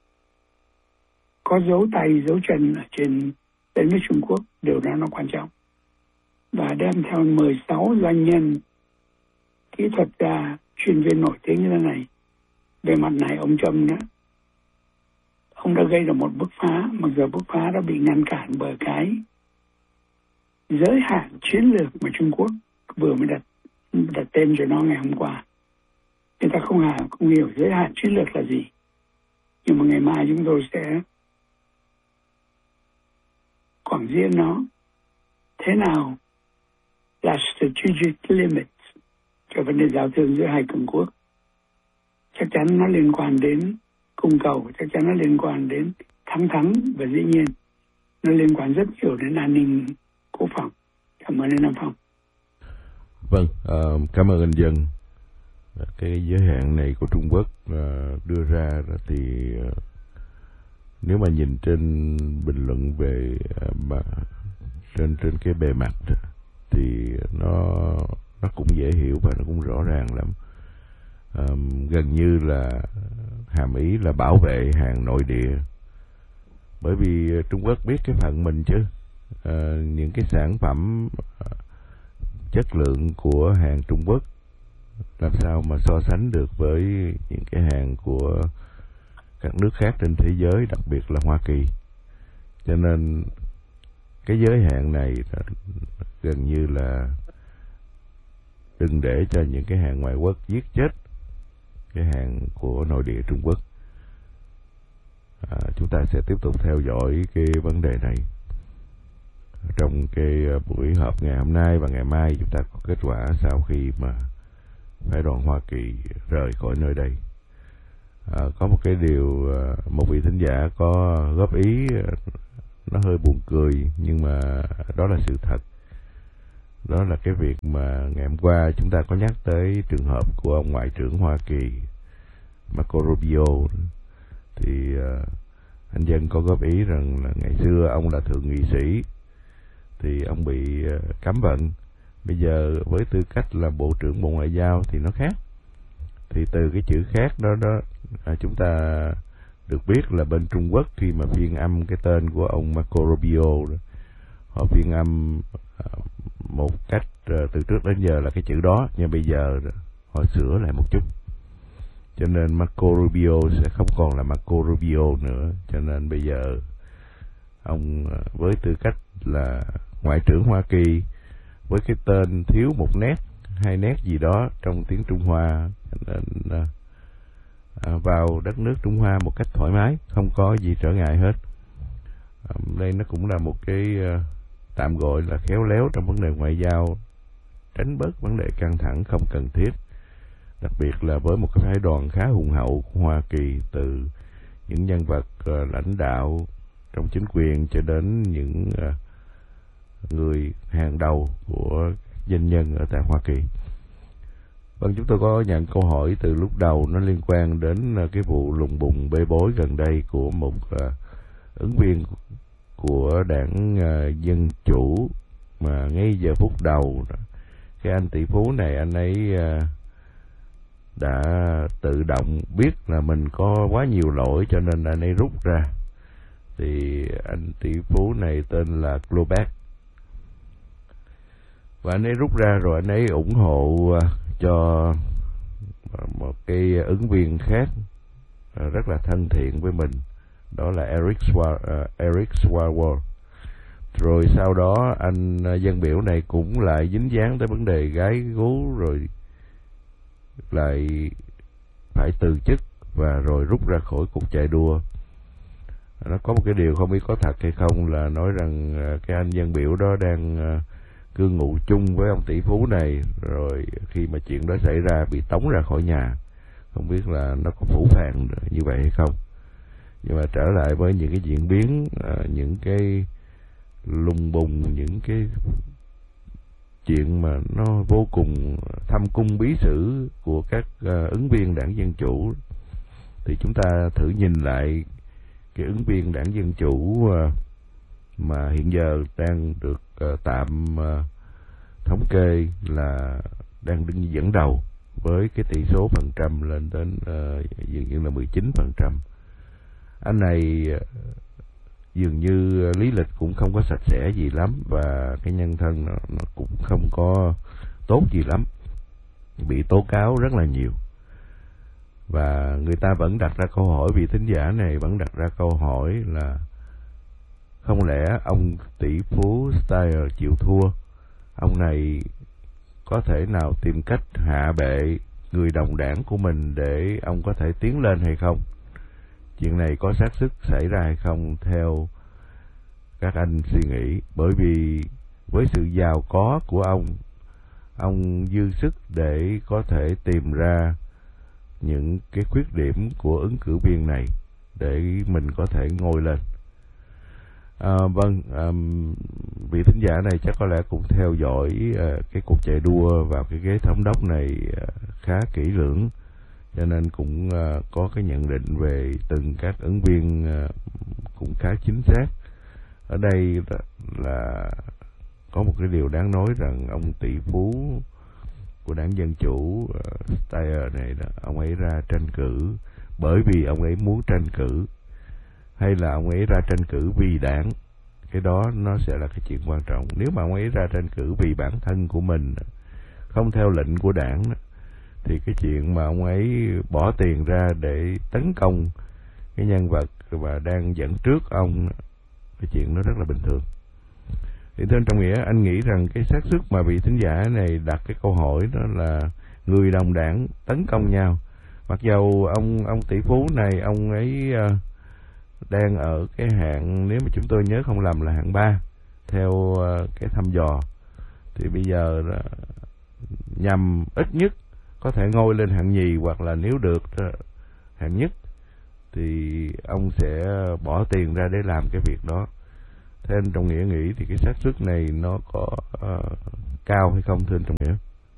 có dấu tay, dấu chân ở trên đất nước Trung Quốc, điều đó nó quan trọng. Và đem theo mười sáu doanh nhân, kỹ thuật gia, chuyên viên nổi tiếng như thế này. Về mặt này ông Trump đó, ông đã gây ra một bứt phá, mặc dù bứt phá đã bị ngăn cản bởi cái giới hạn chiến lược mà Trung Quốc vừa mới đặt đặt tên cho nó ngày hôm qua. Người ta không hề không hiểu giới hạn chiến lược là gì. Nhưng mà ngày mai chúng tôi sẽ quảng diễn nó. Thế nào là strategic limits cho vấn đề giao thương giữa hai cường quốc? Chắc chắn nó liên quan đến cung cầu, chắc chắn nó liên quan đến thắng thắng, và dĩ nhiên nó liên quan rất nhiều đến an ninh quốc phòng. Cảm ơn anh Nam Phong. Vâng, uh, cảm ơn anh Dân. Cái giới hạn này của Trung Quốc uh, đưa ra thì uh, nếu mà nhìn trên bình luận về uh, mà trên trên cái bề mặt thì nó nó cũng dễ hiểu và nó cũng rõ ràng lắm. Um, gần như là hàm ý là bảo vệ hàng nội địa, bởi vì Trung Quốc biết cái phận mình chứ. Uh, những cái sản phẩm uh, chất lượng của hàng Trung Quốc làm sao mà so sánh được với những cái hàng của các nước khác trên thế giới, đặc biệt là Hoa Kỳ. Cho nên cái giới hạn này gần như là đừng để cho những cái hàng ngoại quốc giết chết cái hàng của nội địa Trung Quốc. À, chúng ta sẽ tiếp tục theo dõi cái vấn đề này trong cái buổi họp ngày hôm nay, và ngày mai chúng ta có kết quả sau khi mà phái đoàn Hoa Kỳ rời khỏi nơi đây. À, có một cái điều, một vị thính giả có góp ý nó hơi buồn cười, nhưng mà đó là sự thật. Đó là cái việc mà ngày hôm qua chúng ta có nhắc tới trường hợp của ông Ngoại trưởng Hoa Kỳ Marco Rubio. Thì uh, anh Dân có góp ý rằng là ngày xưa ông là thượng nghị sĩ thì ông bị uh, cấm vận. Bây giờ với tư cách là Bộ trưởng Bộ Ngoại giao thì nó khác. Thì từ cái chữ khác đó đó à, chúng ta được biết là bên Trung Quốc khi mà phiên âm cái tên của ông Marco Rubio, họ phiên âm à, một cách à, từ trước đến giờ là cái chữ đó, nhưng bây giờ họ sửa lại một chút. Cho nên Marco Rubio sẽ không còn là Marco Rubio nữa. Cho nên bây giờ ông à, với tư cách là Ngoại trưởng Hoa Kỳ, với cái tên thiếu một nét, hai nét gì đó trong tiếng Trung Hoa, nên à, à, vào đất nước Trung Hoa một cách thoải mái, không có gì trở ngại hết. À, đây nó cũng là một cái à, tạm gọi là khéo léo trong vấn đề ngoại giao, tránh bớt vấn đề căng thẳng không cần thiết, đặc biệt là với một cái phái đoàn khá hùng hậu của Hoa Kỳ, từ những nhân vật à, lãnh đạo trong chính quyền cho đến những à, người hàng đầu của doanh nhân ở tại Hoa Kỳ. Vâng, chúng tôi có nhận câu hỏi từ lúc đầu, nó liên quan đến cái vụ lùng bùng bê bối gần đây của một uh, ứng viên của đảng uh, Dân Chủ, mà ngay giờ phút đầu cái anh tỷ phú này, anh ấy uh, đã tự động biết là mình có quá nhiều lỗi cho nên anh ấy rút ra. Thì anh tỷ phú này tên là Globach, và anh ấy rút ra rồi anh ấy ủng hộ uh, cho một cái ứng viên khác uh, rất là thân thiện với mình, đó là Eric Swar, uh, Eric Swalwell. Rồi sau đó anh uh, dân biểu này cũng lại dính dáng tới vấn đề gái gú, rồi lại phải từ chức và rồi rút ra khỏi cuộc chạy đua. Nó có một cái điều không biết có thật hay không là nói rằng uh, cái anh dân biểu đó đang uh, cư ngụ chung với ông tỷ phú này, rồi khi mà chuyện đó xảy ra bị tống ra khỏi nhà. Không biết là nó có phủ phàng như vậy hay không. Nhưng mà trở lại với những cái diễn biến, những cái lùng bùng, những cái chuyện mà nó vô cùng thâm cung bí sử của các ứng viên đảng Dân Chủ, thì chúng ta thử nhìn lại cái ứng viên đảng Dân Chủ mà hiện giờ đang được uh, tạm uh, thống kê là đang đứng dẫn đầu với cái tỷ số phần trăm lên đến uh, dường như là mười chín phần trăm. Anh này uh, dường như lý lịch cũng không có sạch sẽ gì lắm, và cái nhân thân nó, nó cũng không có tốt gì lắm, bị tố cáo rất là nhiều. Và người ta vẫn đặt ra câu hỏi, vị thính giả này vẫn đặt ra câu hỏi là không lẽ ông tỷ phú Steyer chịu thua, ông này có thể nào tìm cách hạ bệ người đồng đảng của mình để ông có thể tiến lên hay không? Chuyện này có xác suất xảy ra hay không theo các anh suy nghĩ? Bởi vì với sự giàu có của ông, ông dư sức để có thể tìm ra những cái khuyết điểm của ứng cử viên này để mình có thể ngồi lên. À, vâng, à, vị thính giả này chắc có lẽ cũng theo dõi à, cái cuộc chạy đua vào cái ghế thống đốc này à, khá kỹ lưỡng, cho nên cũng à, có cái nhận định về từng các ứng viên à, cũng khá chính xác. Ở đây là, là có một cái điều đáng nói rằng ông tỷ phú của đảng Dân Chủ uh, Steyer này đó, ông ấy ra tranh cử bởi vì ông ấy muốn tranh cử, hay là ông ấy ra tranh cử vì đảng, cái đó nó sẽ là cái chuyện quan trọng. Nếu mà ông ấy ra tranh cử vì bản thân của mình, không theo lệnh của đảng, thì cái chuyện mà ông ấy bỏ tiền ra để tấn công cái nhân vật và đang dẫn trước ông, cái chuyện nó rất là bình thường. Thì tên trong nghĩa, anh nghĩ rằng cái xác suất mà vị thính giả này đặt cái câu hỏi đó là người đồng đảng tấn công nhau. Mặc dầu ông ông tỷ phú này, ông ấy uh, đang ở cái hạng, nếu mà chúng tôi nhớ không lầm là hạng ba theo uh, cái thăm dò, thì bây giờ uh, nhằm ít nhất có thể ngôi lên hạng nhì, hoặc là nếu được uh, hạng nhất, thì ông sẽ bỏ tiền ra để làm cái việc đó. thêm Trọng Nghĩa nghĩ thì cái xác suất này nó có uh, cao hay không thưa anh Trọng Nghĩa?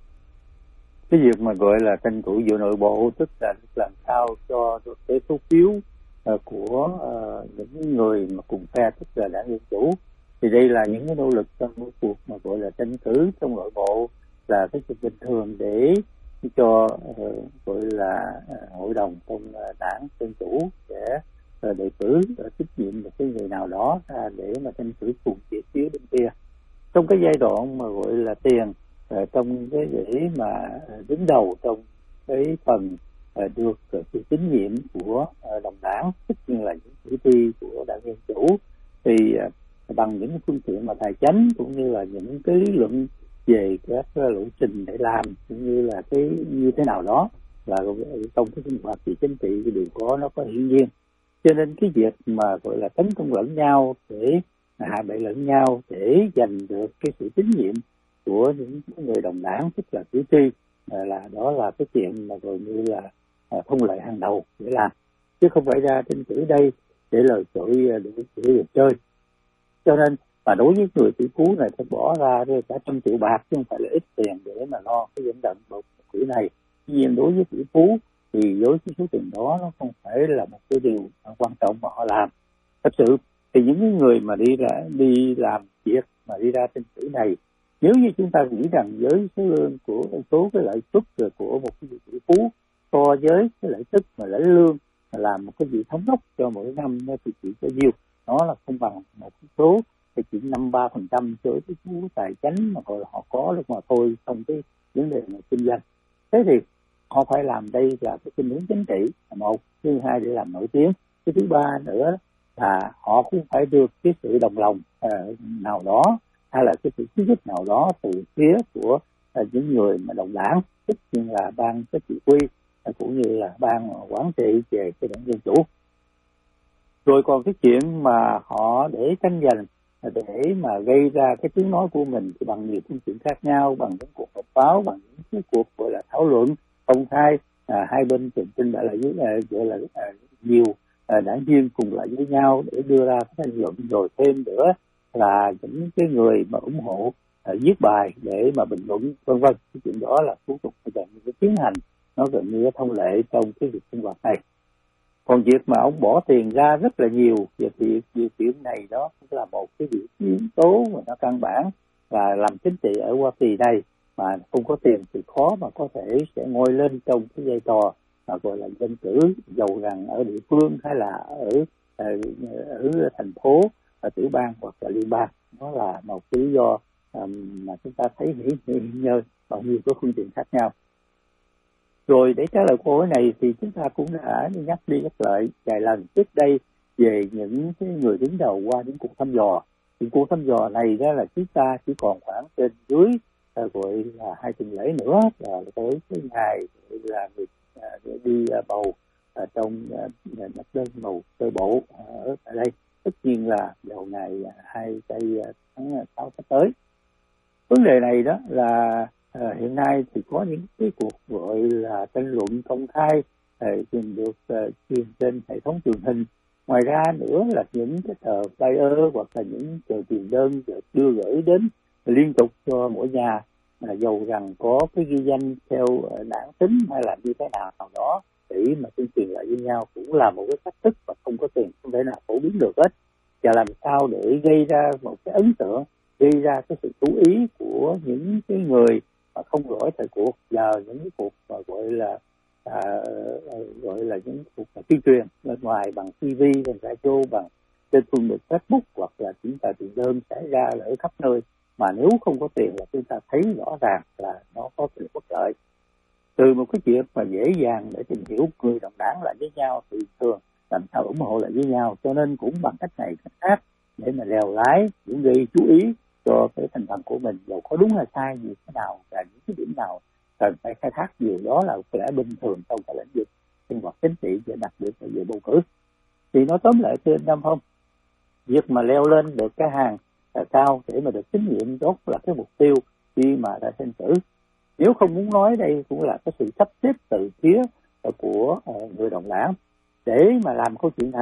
Cái việc mà gọi là tranh cử giữa nội bộ, tức là làm sao cho được cái số phiếu uh, của uh, những người mà cùng phe, tức là đảng Dân Chủ, thì đây là những cái nỗ lực trong cái cuộc mà gọi là tranh cử trong nội bộ, là cái chuyện bình thường để cho uh, gọi là uh, hội đồng trong uh, đảng Dân Chủ sẽ uh, đề cử uh, tín nhiệm một cái người nào đó ra để mà tranh cử cùng về phía bên kia. Trong cái giai đoạn mà gọi là tiền uh, trong cái để mà uh, đứng đầu trong cái phần uh, được uh, sự tín nhiệm của uh, đồng đảng, tất nhiên là những cử tri của đảng Dân Chủ, thì uh, bằng những phương tiện mà tài chánh cũng như là những cái lý luận về các lộ trình để làm cũng như là cái như thế nào đó là trong cái sinh hoạt thì chính trị thì đều có nó có hiển nhiên. Cho nên cái việc mà gọi là tấn công lẫn nhau để hạ bệ lẫn nhau để giành được cái sự tín nhiệm của những người đồng đảng, tức là cử tri, là đó là cái chuyện mà gọi như là thông lệ hàng đầu để làm, chứ không phải ra tranh cử đây để lời chửi để chửi được chơi. Cho nên mà đối với người tỷ phú này phải bỏ ra cả trăm triệu bạc chứ không phải là ít tiền để mà lo cái dẫn động bầu cử này. Tuy nhiên đối với tỷ phú thì với cái số tiền đó nó không phải là một cái điều quan trọng mà họ làm. Thật sự thì những người mà đi ra đi làm việc mà đi ra tranh cử này, nếu như chúng ta nghĩ rằng với số lương của số cái lợi suất của một cái vị tỷ phú so với cái lợi tức mà lấy lương mà làm một cái vị thống đốc cho mỗi năm thì chỉ có nhiêu, nó là không bằng một số thì chỉ năm ba phần trăm cho cái số tài chánh mà gọi là họ có lúc mà thôi trong cái vấn đề này kinh doanh. Thế thì họ phải làm đây là cái khuynh hướng chính trị là một, thứ hai để làm nổi tiếng, cái thứ ba nữa là họ cũng phải được cái sự đồng lòng uh, nào đó hay là cái sự khuyến khích nào đó từ phía của uh, những người mà đồng đảng, tất nhiên là ban cái chỉ huy uh, cũng như là ban quản trị về cái đảng Dân Chủ. Rồi còn cái chuyện mà họ để tranh giành để mà gây ra cái tiếng nói của mình thì bằng nhiều phương tiện khác nhau, bằng những cuộc họp báo, bằng những cái cuộc gọi là thảo luận công khai, à, hai bên trình tin đã là dưới gọi là à, nhiều à, đảng viên cùng lại với nhau để đưa ra cái tranh luận, rồi thêm nữa là những cái người mà ủng hộ à, viết bài để mà bình luận vân vân. Cái chuyện đó là thủ tục bây giờ cái tiến hành nó gần như thông lệ trong cái việc sinh hoạt này. Còn việc mà ông bỏ tiền ra rất là nhiều về việc điều kiện này đó cũng là một cái yếu tố mà nó căn bản là làm chính trị ở Hoa Kỳ này, mà không có tiền thì khó mà có thể sẽ ngồi lên trong cái vai trò mà gọi là dân cử, dầu rằng ở địa phương hay là ở ở, ở thành phố, ở tiểu bang hoặc là liên bang. Nó là một cái lý do um, mà chúng ta thấy hiển hiện như bao nhiêu cái phương tiện khác nhau. Rồi để trả lời câu hỏi này thì chúng ta cũng đã nhắc đi nhắc lại vài lần trước đây về những cái người đứng đầu qua những cuộc thăm dò. Thì cuộc thăm dò này đó là chúng ta chỉ còn khoảng trên dưới uh, gọi là hai tuần lễ nữa là tới cái ngày là người uh, đi uh, bầu uh, trong uh, nhập đơn bầu sơ bộ uh, ở tại đây. Tất nhiên là vào ngày hai uh, tháng sáu sắp tới. Vấn đề này đó là À, hiện nay thì có những cái cuộc gọi là tranh luận công khai truyền được uh, truyền trên hệ thống truyền hình. Ngoài ra nữa là những cái tờ flyer hoặc là những tờ tiền đơn đưa gửi đến liên tục cho mỗi nhà, mà dầu rằng có cái ghi danh theo đảng tính hay là như thế nào đó để mà tuyên truyền lại với nhau cũng là một cái cách thức mà không có tiền không thể nào phổ biến được hết. Và làm sao để gây ra một cái ấn tượng, gây ra cái sự chú ý của những cái người mà không gọi thời cuộc, giờ những cái cuộc mà gọi là à, gọi là những cuộc tuyên truyền bên ngoài bằng ti vi, bằng radio, bằng trên phương tiện Facebook hoặc là chúng ta tiền đơn xảy ra ở khắp nơi, mà nếu không có tiền là chúng ta thấy rõ ràng là nó có sự bất lợi. Từ một cái chuyện mà dễ dàng để tìm hiểu người đồng đảng lại với nhau thì thường làm sao ủng hộ lại với nhau, cho nên cũng bằng cách này cách khác để mà lèo lái cũng gây chú ý cho cái thành phần của mình, dầu có đúng hay sai gì thế nào và những cái điểm nào cần phải khai thác, điều đó là lẽ bình thường trong cái lĩnh vực sinh hoạt chính trị và đặc biệt là về bầu cử. Thì nói tóm lại thưa anh Nam Phong, việc mà leo lên được cái hàng là cao để mà được tín nhiệm tốt là cái mục tiêu khi mà đã tranh cử. Nếu không muốn nói đây cũng là cái sự sắp xếp từ phía của người đồng đảng để mà làm câu chuyện này,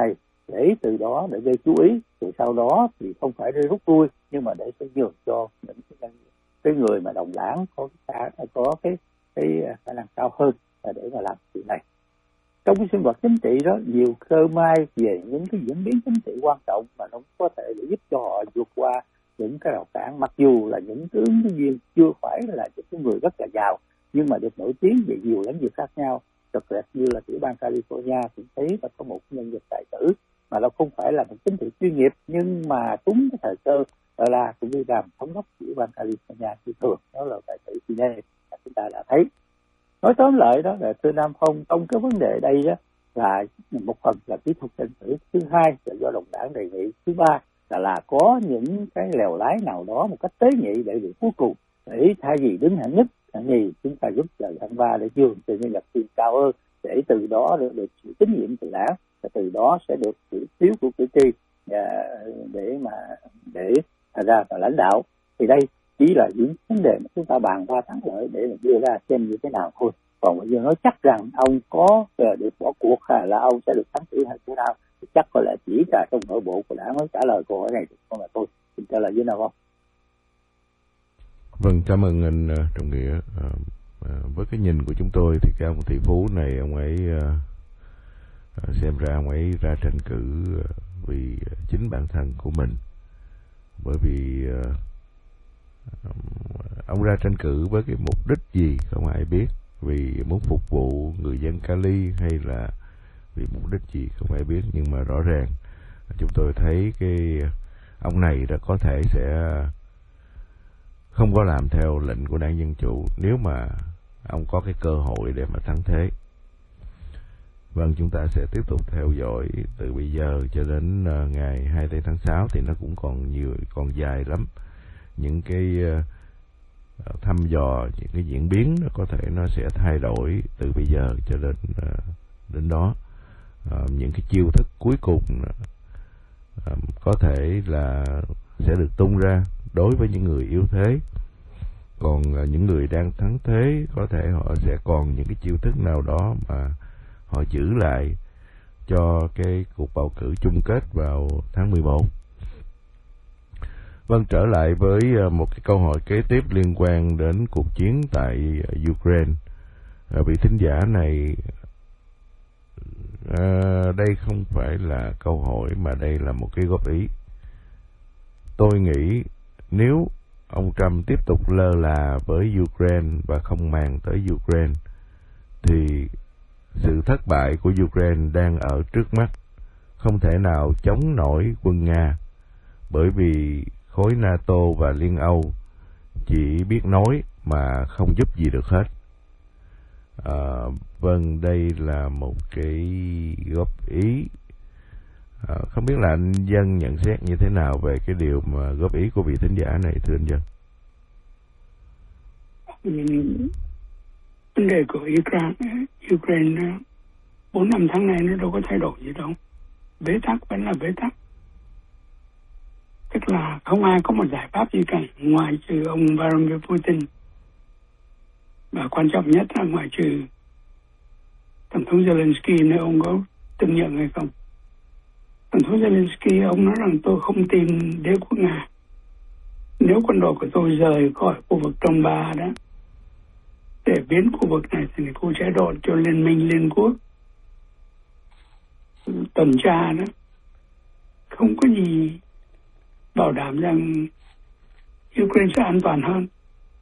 để từ đó để gây chú ý, rồi sau đó thì không phải để rút lui, nhưng mà để sẽ nhường cho những cái, cái người mà đồng đảng có cái có cái cái khả năng cao hơn để mà làm chuyện này. Trong cái sinh hoạt chính trị đó, nhiều cơ may về những cái diễn biến chính trị quan trọng mà nó có thể để giúp cho họ vượt qua những cái rào cản, mặc dù là những cái ứng cử viên chưa phải là những người rất là giàu, nhưng mà được nổi tiếng về nhiều lĩnh vực khác nhau. Đặc biệt như là tiểu bang California cũng thấy là có một nhân vật tài tử mà nó không phải là một chính trị chuyên nghiệp, nhưng mà trúng cái thời cơ là cũng như làm thống đốc tiểu bang California thì thường đó là tài tử Fidel, chúng ta đã thấy. Nói tóm lại đó là thưa Nam Phong, trong cái vấn đề đây đó là một phần là kỹ thuật tranh cử, thứ hai là do đồng đảng đề nghị, thứ ba là là có những cái lèo lái nào đó một cách tế nhị để được cuối cùng, để thay vì đứng hạng nhất hạng nhì chúng ta giúp là hạng ba để dương cho nhân vật tiền cao hơn, để từ đó được, được sự tín nhiệm từ đảng, và từ đó sẽ được sự phiếu của cử tri để mà để thành ra là lãnh đạo. Thì đây chỉ là những vấn đề mà chúng ta bàn qua thắng lợi để mà đưa ra xem như thế nào thôi. Còn bây giờ nói chắc rằng ông có được bỏ cuộc hay là ông sẽ được thắng cử hay thế nào thì chắc có lẽ chỉ là trong nội bộ của đảng mới trả lời câu hỏi này được không là thôi. Xin trả lời với nào không? Vâng, cảm ơn anh uh, Trọng Nghĩa. Uh, uh, với cái nhìn của chúng tôi thì cái ông tỷ phú này, ông ấy uh, uh, xem ra ông ấy ra tranh cử uh, vì uh, chính bản thân của mình, bởi vì uh, ông ra tranh cử với cái mục đích gì không ai biết, vì muốn phục vụ người dân Cali hay là vì mục đích gì không ai biết. Nhưng mà rõ ràng chúng tôi thấy cái ông này đã có thể sẽ không có làm theo lệnh của đảng Dân Chủ nếu mà ông có cái cơ hội để mà thắng thế. Vâng, chúng ta sẽ tiếp tục theo dõi từ bây giờ cho đến uh, ngày hai mươi tháng sáu, thì nó cũng còn nhiều, còn dài lắm. Những cái uh, thăm dò, những cái diễn biến nó có thể nó sẽ thay đổi từ bây giờ cho đến uh, đến đó. Uh, những cái chiêu thức cuối cùng uh, có thể là sẽ được tung ra đối với những người yếu thế. Còn uh, những người đang thắng thế có thể họ sẽ còn những cái chiêu thức nào đó mà họ giữ lại cho cái cuộc bầu cử chung kết vào tháng mười một. Vâng, trở lại với một cái câu hỏi kế tiếp liên quan đến cuộc chiến tại Ukraine. À, vị thính giả này, à, đây không phải là câu hỏi mà đây là một cái góp ý. Tôi nghĩ nếu ông Trump tiếp tục lơ là với Ukraine và không màng tới Ukraine thì sự thất bại của Ukraine đang ở trước mắt, không thể nào chống nổi quân Nga, bởi vì khối NATO và Liên Âu chỉ biết nói mà không giúp gì được hết. À, vâng, đây là một cái góp ý. À, không biết là anh Dân nhận xét như thế nào về cái điều mà góp ý của vị thính giả này, thưa anh Dân? Vấn đề của Ukraine, Ukraine bốn năm tháng nay nó đâu có thay đổi gì đâu. Bế tắc vẫn là bế tắc. Tức là không ai có một giải pháp gì cả ngoài trừ ông Vladimir Putin. Và quan trọng nhất là ngoài trừ Tổng thống Zelensky, nếu ông có từng nhận hay không. Tổng thống Zelensky ông nói rằng tôi không tin đế quốc Nga. Nếu quân đội của tôi rời khỏi khu vực Donbass đó để biến khu vực này thành khu chế độ cho Liên minh Liên Quốc tuần tra đó, không có gì bảo đảm rằng Ukraine sẽ an toàn hơn.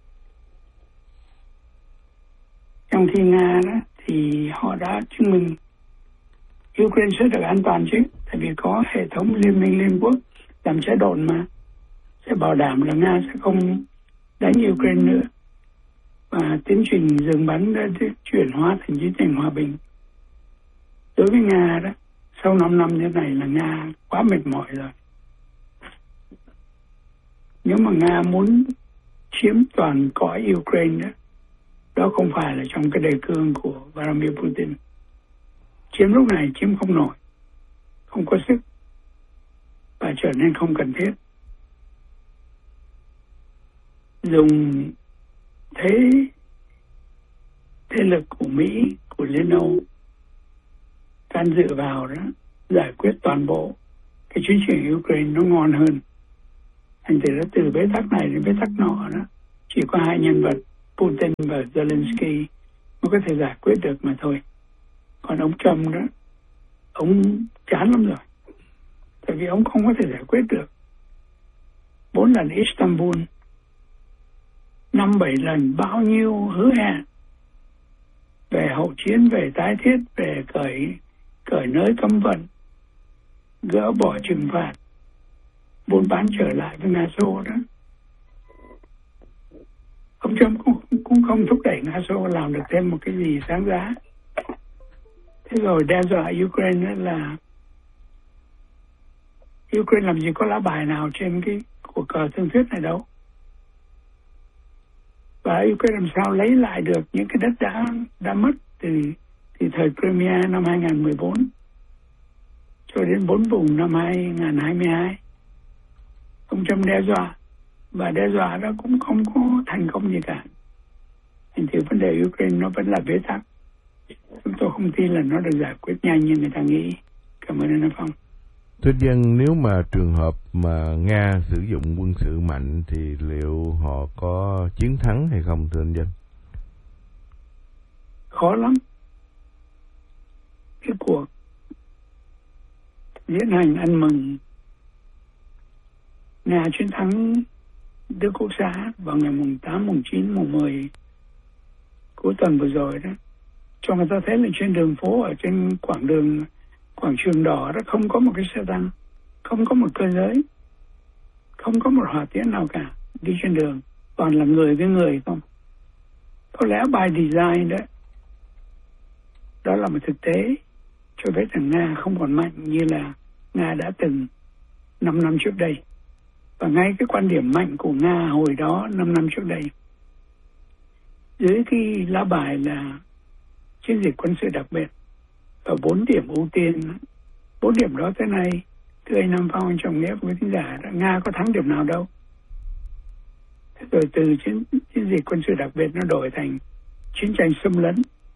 Trong khi Nga đó thì họ đã chứng minh Ukraine sẽ được an toàn chứ, tại vì có hệ thống Liên minh Liên Quốc làm chế độ mà sẽ bảo đảm là Nga sẽ không đánh Ukraine nữa, và tiến trình dừng bắn đã chuyển hóa thành tiến trình hòa bình. Đối với Nga đó, sau năm năm như này là Nga quá mệt mỏi rồi. Nếu mà Nga muốn chiếm toàn cõi Ukraine đó, đó không phải là trong cái đề cương của Vladimir Putin. Chiếm lúc này chiếm không nổi, không có sức và trở nên không cần thiết. Dùng thế thế lực của Mỹ, của Liên Âu can dự vào đó giải quyết toàn bộ cái chiến trường Ukraine nó ngon hơn. Thành thử ra từ bế tắc này đến bế tắc nọ đó, chỉ có hai nhân vật Putin và Zelensky mới có thể giải quyết được mà thôi. Còn ông Trump đó, ông chán lắm rồi. Tại vì ông không có thể giải quyết được. Bốn lần Istanbul, năm bảy lần bao nhiêu hứa hẹn về hậu chiến, về tái thiết, về cởi cởi nới cấm vận, gỡ bỏ trừng phạt, buôn bán trở lại với Nga Xô đó. Ông Trump cũng, cũng không thúc đẩy Nga Xô làm được thêm một cái gì sáng giá. Thế rồi đe dọa Ukraine là Ukraine làm gì có lá bài nào trên cái cuộc cờ thương thuyết này đâu. Và Ukraine làm sao lấy lại được những cái đất đã đã mất từ, từ thời Crimea năm hai không một bốn cho đến bốn vùng năm hai không hai hai. Ông Trump đe dọa, và đe dọa đó cũng không có thành công gì cả. Thành thử vấn đề Ukraine nó vẫn là bế tắc. Chúng tôi không tin là nó được giải quyết nhanh như người ta nghĩ. Cảm ơn anh Phong. Thưa dân, nếu mà trường hợp mà Nga sử dụng quân sự mạnh thì liệu họ có chiến thắng hay không, thưa anh dân? Khó lắm. Cái cuộc diễn hành ăn mừng Nga chiến thắng Đức Quốc xã vào ngày mùng tám, mùng chín, mùng mười cuối tuần vừa rồi đó, cho người ta thấy là trên đường phố, ở trên quảng đường, quảng trường đỏ đó, không có một cái xe tăng, không có một cơ giới, không có một hỏa tiễn nào cả đi trên đường, toàn là người với người không. Có lẽ by design đó, đó là một thực tế cho biết rằng Nga không còn mạnh như là Nga đã từng năm năm trước đây. Và ngay cái quan điểm mạnh của Nga hồi đó năm năm trước đây, dưới cái lá bài là chiến dịch quân sự đặc biệt và bốn điểm ưu tiên, bốn điểm đó tới nay, thưa anh Nam Phong, anh Trọng Nghĩa với thính giả, Nga có thắng điểm nào đâu. Thế rồi từ chiến, chiến dịch quân sự đặc biệt nó đổi thành chiến tranh xâm lấn.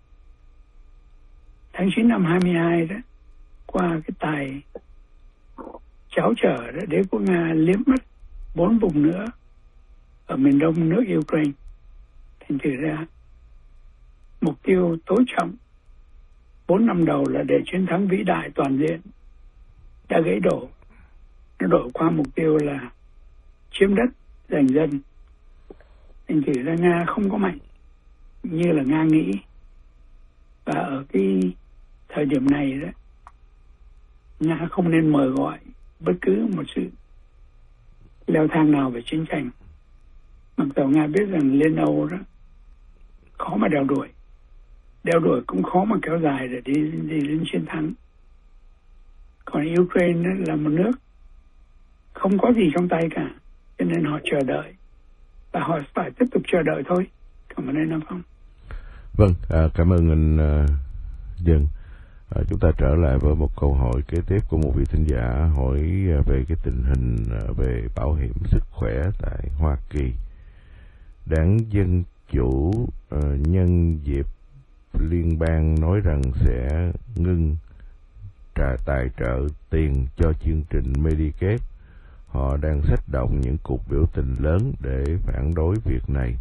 Tháng chín năm hai mươi hai đó, qua cái tài cháo trở đó, đế quốc Nga liếm mất bốn vùng nữa ở miền đông nước Ukraine. Thành thử ra mục tiêu tối trọng bốn năm đầu là để chiến thắng vĩ đại toàn diện đã gãy đổ. Nó đổi qua mục tiêu là chiếm đất, giành dân. Thành thử ra Nga không có mạnh như là Nga nghĩ. Và ở cái thời điểm này đó, Nga không nên mời gọi bất cứ một sự leo thang nào về chiến tranh. Mặc dù Nga biết rằng Liên Âu đó khó mà đeo đuổi, đeo đuổi cũng khó mà kéo dài để đi đi đến chiến thắng. Còn Ukraine là một nước không có gì trong tay cả, cho nên họ chờ đợi và họ phải tiếp tục chờ đợi thôi. Cảm ơn anh Nam Phong. Vâng, à, cảm ơn anh uh, Dân. À, chúng ta trở lại với một câu hỏi kế tiếp của một vị thính giả hỏi về cái tình hình về bảo hiểm sức khỏe tại Hoa Kỳ. Đảng Dân Chủ uh, nhân dịp liên bang nói rằng sẽ ngưng trả tài trợ tiền cho chương trình Medicaid. Họ đang xách động những cuộc biểu tình lớn để phản đối việc này.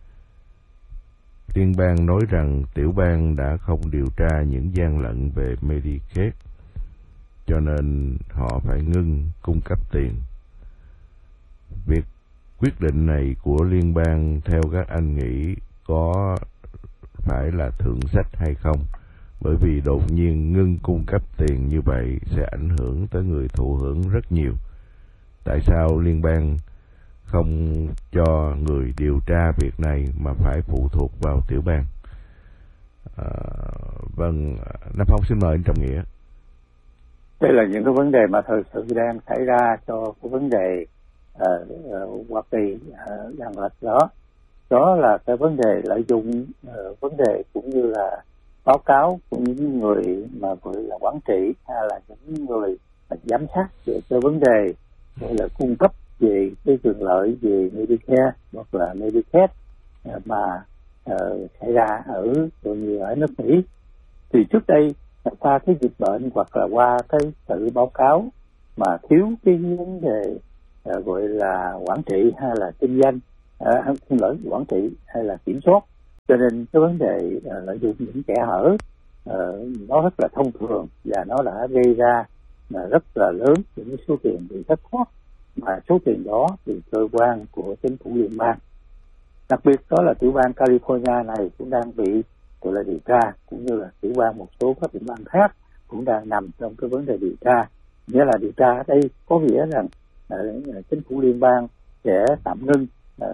Liên bang nói rằng tiểu bang đã không điều tra những gian lận về Medicaid, cho nên họ phải ngưng cung cấp tiền. Việc quyết định này của liên bang theo các anh nghĩ có phải là thượng sách hay không? Bởi vì đột nhiên ngưng cung cấp tiền như vậy sẽ ảnh hưởng tới người thụ hưởng rất nhiều. Tại sao liên bang không cho người điều tra việc này mà phải phụ thuộc vào tiểu bang? À, vâng, Nam Phong xin mời anh Trọng Nghĩa. Đây là những cái vấn đề mà thực sự đang xảy ra cho cái vấn đề uh, uh, Hoa Kỳ uh, đang lệch đó. Đó là cái vấn đề lợi dụng uh, vấn đề cũng như là báo cáo của những người mà gọi là quản trị hay là những người mà giám sát về cái vấn đề gọi là cung cấp về cái quyền lợi về Medicare hoặc là Medicaid mà uh, xảy ra ở như ở nước Mỹ. Thì trước đây qua cái dịch bệnh hoặc là qua cái sự báo cáo mà thiếu cái vấn đề uh, gọi là quản trị hay là kinh doanh, uh, không lỗi quản trị hay là kiểm soát, cho nên cái vấn đề uh, lợi dụng những kẽ hở uh, nó rất là thông thường và nó đã gây ra uh, rất là lớn những số tiền bị thất thoát, mà số tiền đó thì cơ quan của chính phủ liên bang, đặc biệt đó là tiểu bang California này cũng đang bị gọi là điều tra, cũng như là tiểu bang một số các tiểu bang khác cũng đang nằm trong cái vấn đề điều tra. Nghĩa là điều tra ở đây có nghĩa rằng uh, chính phủ liên bang sẽ tạm ngưng, uh,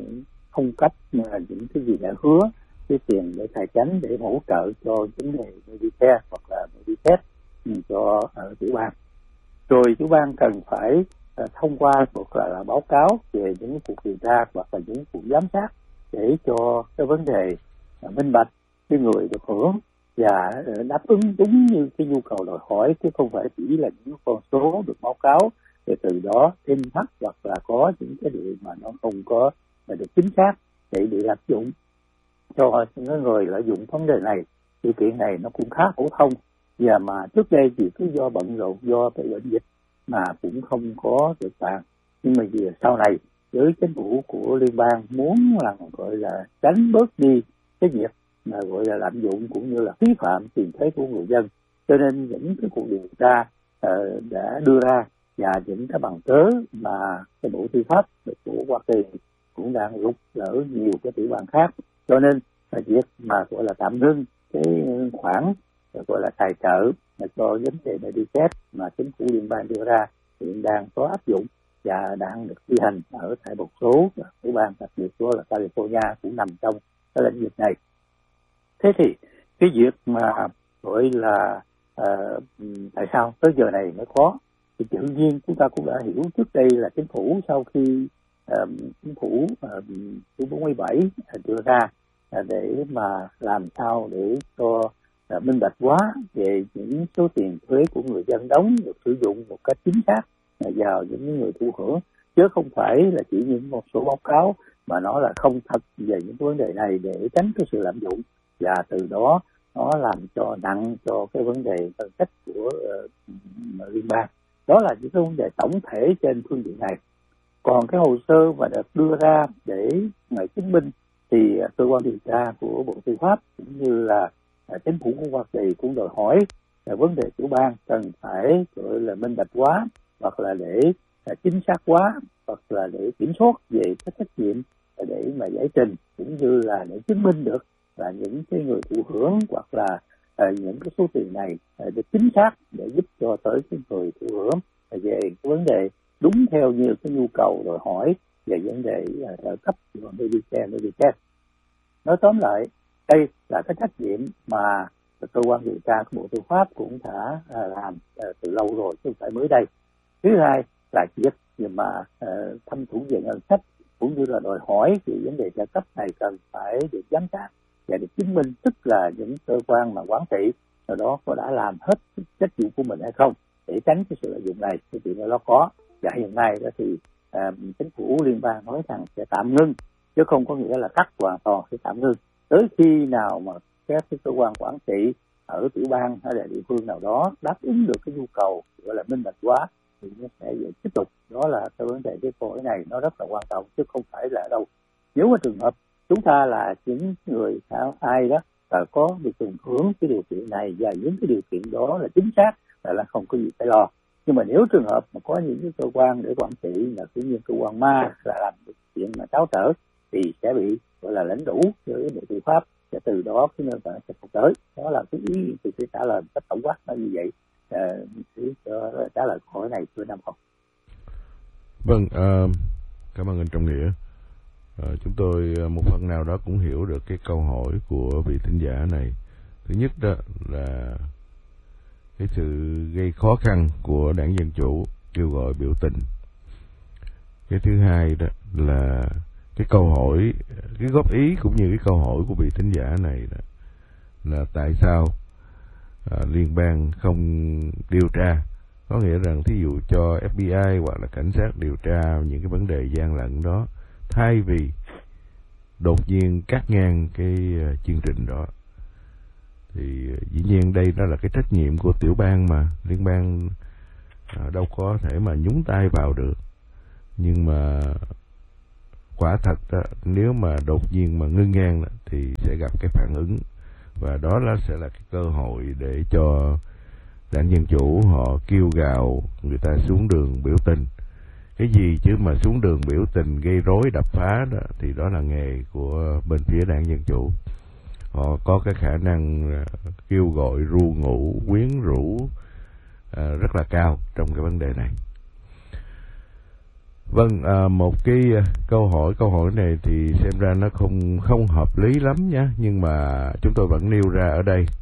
không cấp uh, những cái gì đã hứa cái tiền để tài chính để hỗ trợ cho vấn đề Medicare hoặc là Medicaid um, cho uh, tiểu bang. Rồi tiểu bang cần phải uh, thông qua hoặc là, là báo cáo về những cuộc điều tra hoặc là những cuộc giám sát để cho cái vấn đề uh, minh bạch, cái người được hưởng và uh, đáp ứng đúng như cái nhu cầu đòi hỏi, chứ không phải chỉ là những con số được báo cáo để từ đó thêm thắt hoặc là có những cái điều mà nó không có mà được chính xác để bị áp dụng cho những người lợi dụng vấn đề này. Sự kiện này nó cũng khá phổ thông, và mà trước đây thì cứ do bận rộn, do cái bệnh dịch mà cũng không có được bàn. Nhưng mà vì sau này với chính phủ của liên bang muốn là gọi là tránh bớt đi cái việc mà gọi là lạm dụng cũng như là vi phạm tiền thuế của người dân, cho nên những cái cuộc điều tra uh, đã đưa ra và những cái bằng cớ mà cái Bộ Tư pháp của Hoa Kỳ cũng đang rút lỡ nhiều cái tiểu bang khác, cho nên là việc mà gọi là tạm ngưng cái khoản gọi là tài trợ mà cho vấn đề Medicaid mà chính phủ liên bang đưa ra hiện đang có áp dụng và đang được thi hành ở tại một số tiểu bang, đặc biệt đó là California cũng nằm trong cái lĩnh vực này. Thế thì cái việc mà gọi là uh, tại sao tới giờ này mới có, thì tự nhiên chúng ta cũng đã hiểu trước đây là chính phủ sau khi uh, chính phủ uh, thứ bốn mươi bảy đưa ra uh, để mà làm sao để cho uh, minh bạch hóa về những số tiền thuế của người dân đóng được sử dụng một cách chính xác uh, vào những người thụ hưởng, chứ không phải là chỉ những một số báo cáo mà nó là không thật về những vấn đề này để tránh cái sự lạm dụng, và từ đó nó làm cho nặng cho cái vấn đề ngân sách của uh, liên bang. Đó là những cái vấn đề tổng thể trên phương diện này. Còn cái hồ sơ mà được đưa ra để ngày chứng minh thì uh, cơ quan điều tra của Bộ Tư pháp cũng như là uh, chính phủ của Hoa Kỳ cũng đòi hỏi là vấn đề tiểu bang cần phải gọi là minh bạch hóa, hoặc là để uh, chính xác hóa, hoặc là để kiểm soát về cái trách nhiệm uh, để mà giải trình, cũng như là để chứng minh được là những cái người thụ hưởng hoặc là uh, những cái số tiền này uh, được chính xác để giúp cho tới cái người thụ hưởng uh, về cái vấn đề đúng theo như cái nhu cầu đòi hỏi về vấn đề trợ uh, cấp của Medicare, Medicaid. Nói tóm lại, đây là cái trách nhiệm mà cơ quan điều tra của Bộ Tư pháp cũng đã uh, làm uh, từ lâu rồi, chứ không phải mới đây. Thứ hai là việc mà uh, thâm thủng về ngân sách cũng như là đòi hỏi về vấn đề trợ cấp này cần phải được giám sát và được chứng minh, tức là những cơ quan mà quản trị ở đó có đã làm hết trách nhiệm của mình hay không để tránh cái sự lợi dụng này. Cái chuyện đó có, và hiện nay đó thì à, chính phủ liên bang nói rằng sẽ tạm ngưng, chứ không có nghĩa là cắt hoàn toàn, sẽ tạm ngưng tới khi nào mà các cái cơ quan quản trị ở tiểu bang hay là địa phương nào đó đáp ứng được cái nhu cầu gọi là minh bạch hóa thì nó sẽ tiếp tục. Đó là cái vấn đề cái câu hỏi này nó rất là quan trọng, chứ không phải là đâu. Nếu mà trường hợp chúng ta là những người sao ai đó và có được hưởng hưởng cái điều kiện này và những cái điều kiện đó là chính xác là, là không có gì phải lo. Nhưng mà nếu trường hợp mà có những cái cơ quan để quản trị là cũng như cơ quan ma là làm chuyện mà tráo trở thì sẽ bị gọi là lãnh đủ với Bộ Tư pháp, và từ đó cái nơi bạn sẽ không tới. Đó là cái ý tôi sẽ trả lời cách tổng quát nó như vậy để cho trả lời câu hỏi này thưa Nam Hồng. Vâng, uh, cảm ơn anh Trọng Nghĩa. À, chúng tôi một phần nào đó cũng hiểu được cái câu hỏi của vị thính giả này. Thứ nhất đó là cái sự gây khó khăn của đảng Dân Chủ kêu gọi biểu tình. Cái thứ hai đó là cái câu hỏi, cái góp ý cũng như cái câu hỏi của vị thính giả này đó, là tại sao à, liên bang không điều tra, có nghĩa rằng thí dụ cho ép bê i hoặc là cảnh sát điều tra những cái vấn đề gian lận đó, thay vì đột nhiên cắt ngang cái uh, chương trình đó. thì dĩ nhiên đây đó là cái trách nhiệm của tiểu bang mà, liên bang à, đâu có thể mà nhúng tay vào được. Nhưng mà quả thật đó, nếu mà đột nhiên mà ngưng ngang thì sẽ gặp cái phản ứng, và đó là sẽ là cái cơ hội để cho đảng Dân Chủ họ kêu gào người ta xuống đường biểu tình. Cái gì chứ mà xuống đường biểu tình gây rối đập phá đó thì đó là nghề của bên phía đảng Dân Chủ. Họ có cái khả năng kêu gọi ru ngủ, quyến rũ à, rất là cao trong cái vấn đề này. Vâng, à, một cái câu hỏi, câu hỏi này thì xem ra nó không không hợp lý lắm nhá, nhưng mà chúng tôi vẫn nêu ra ở đây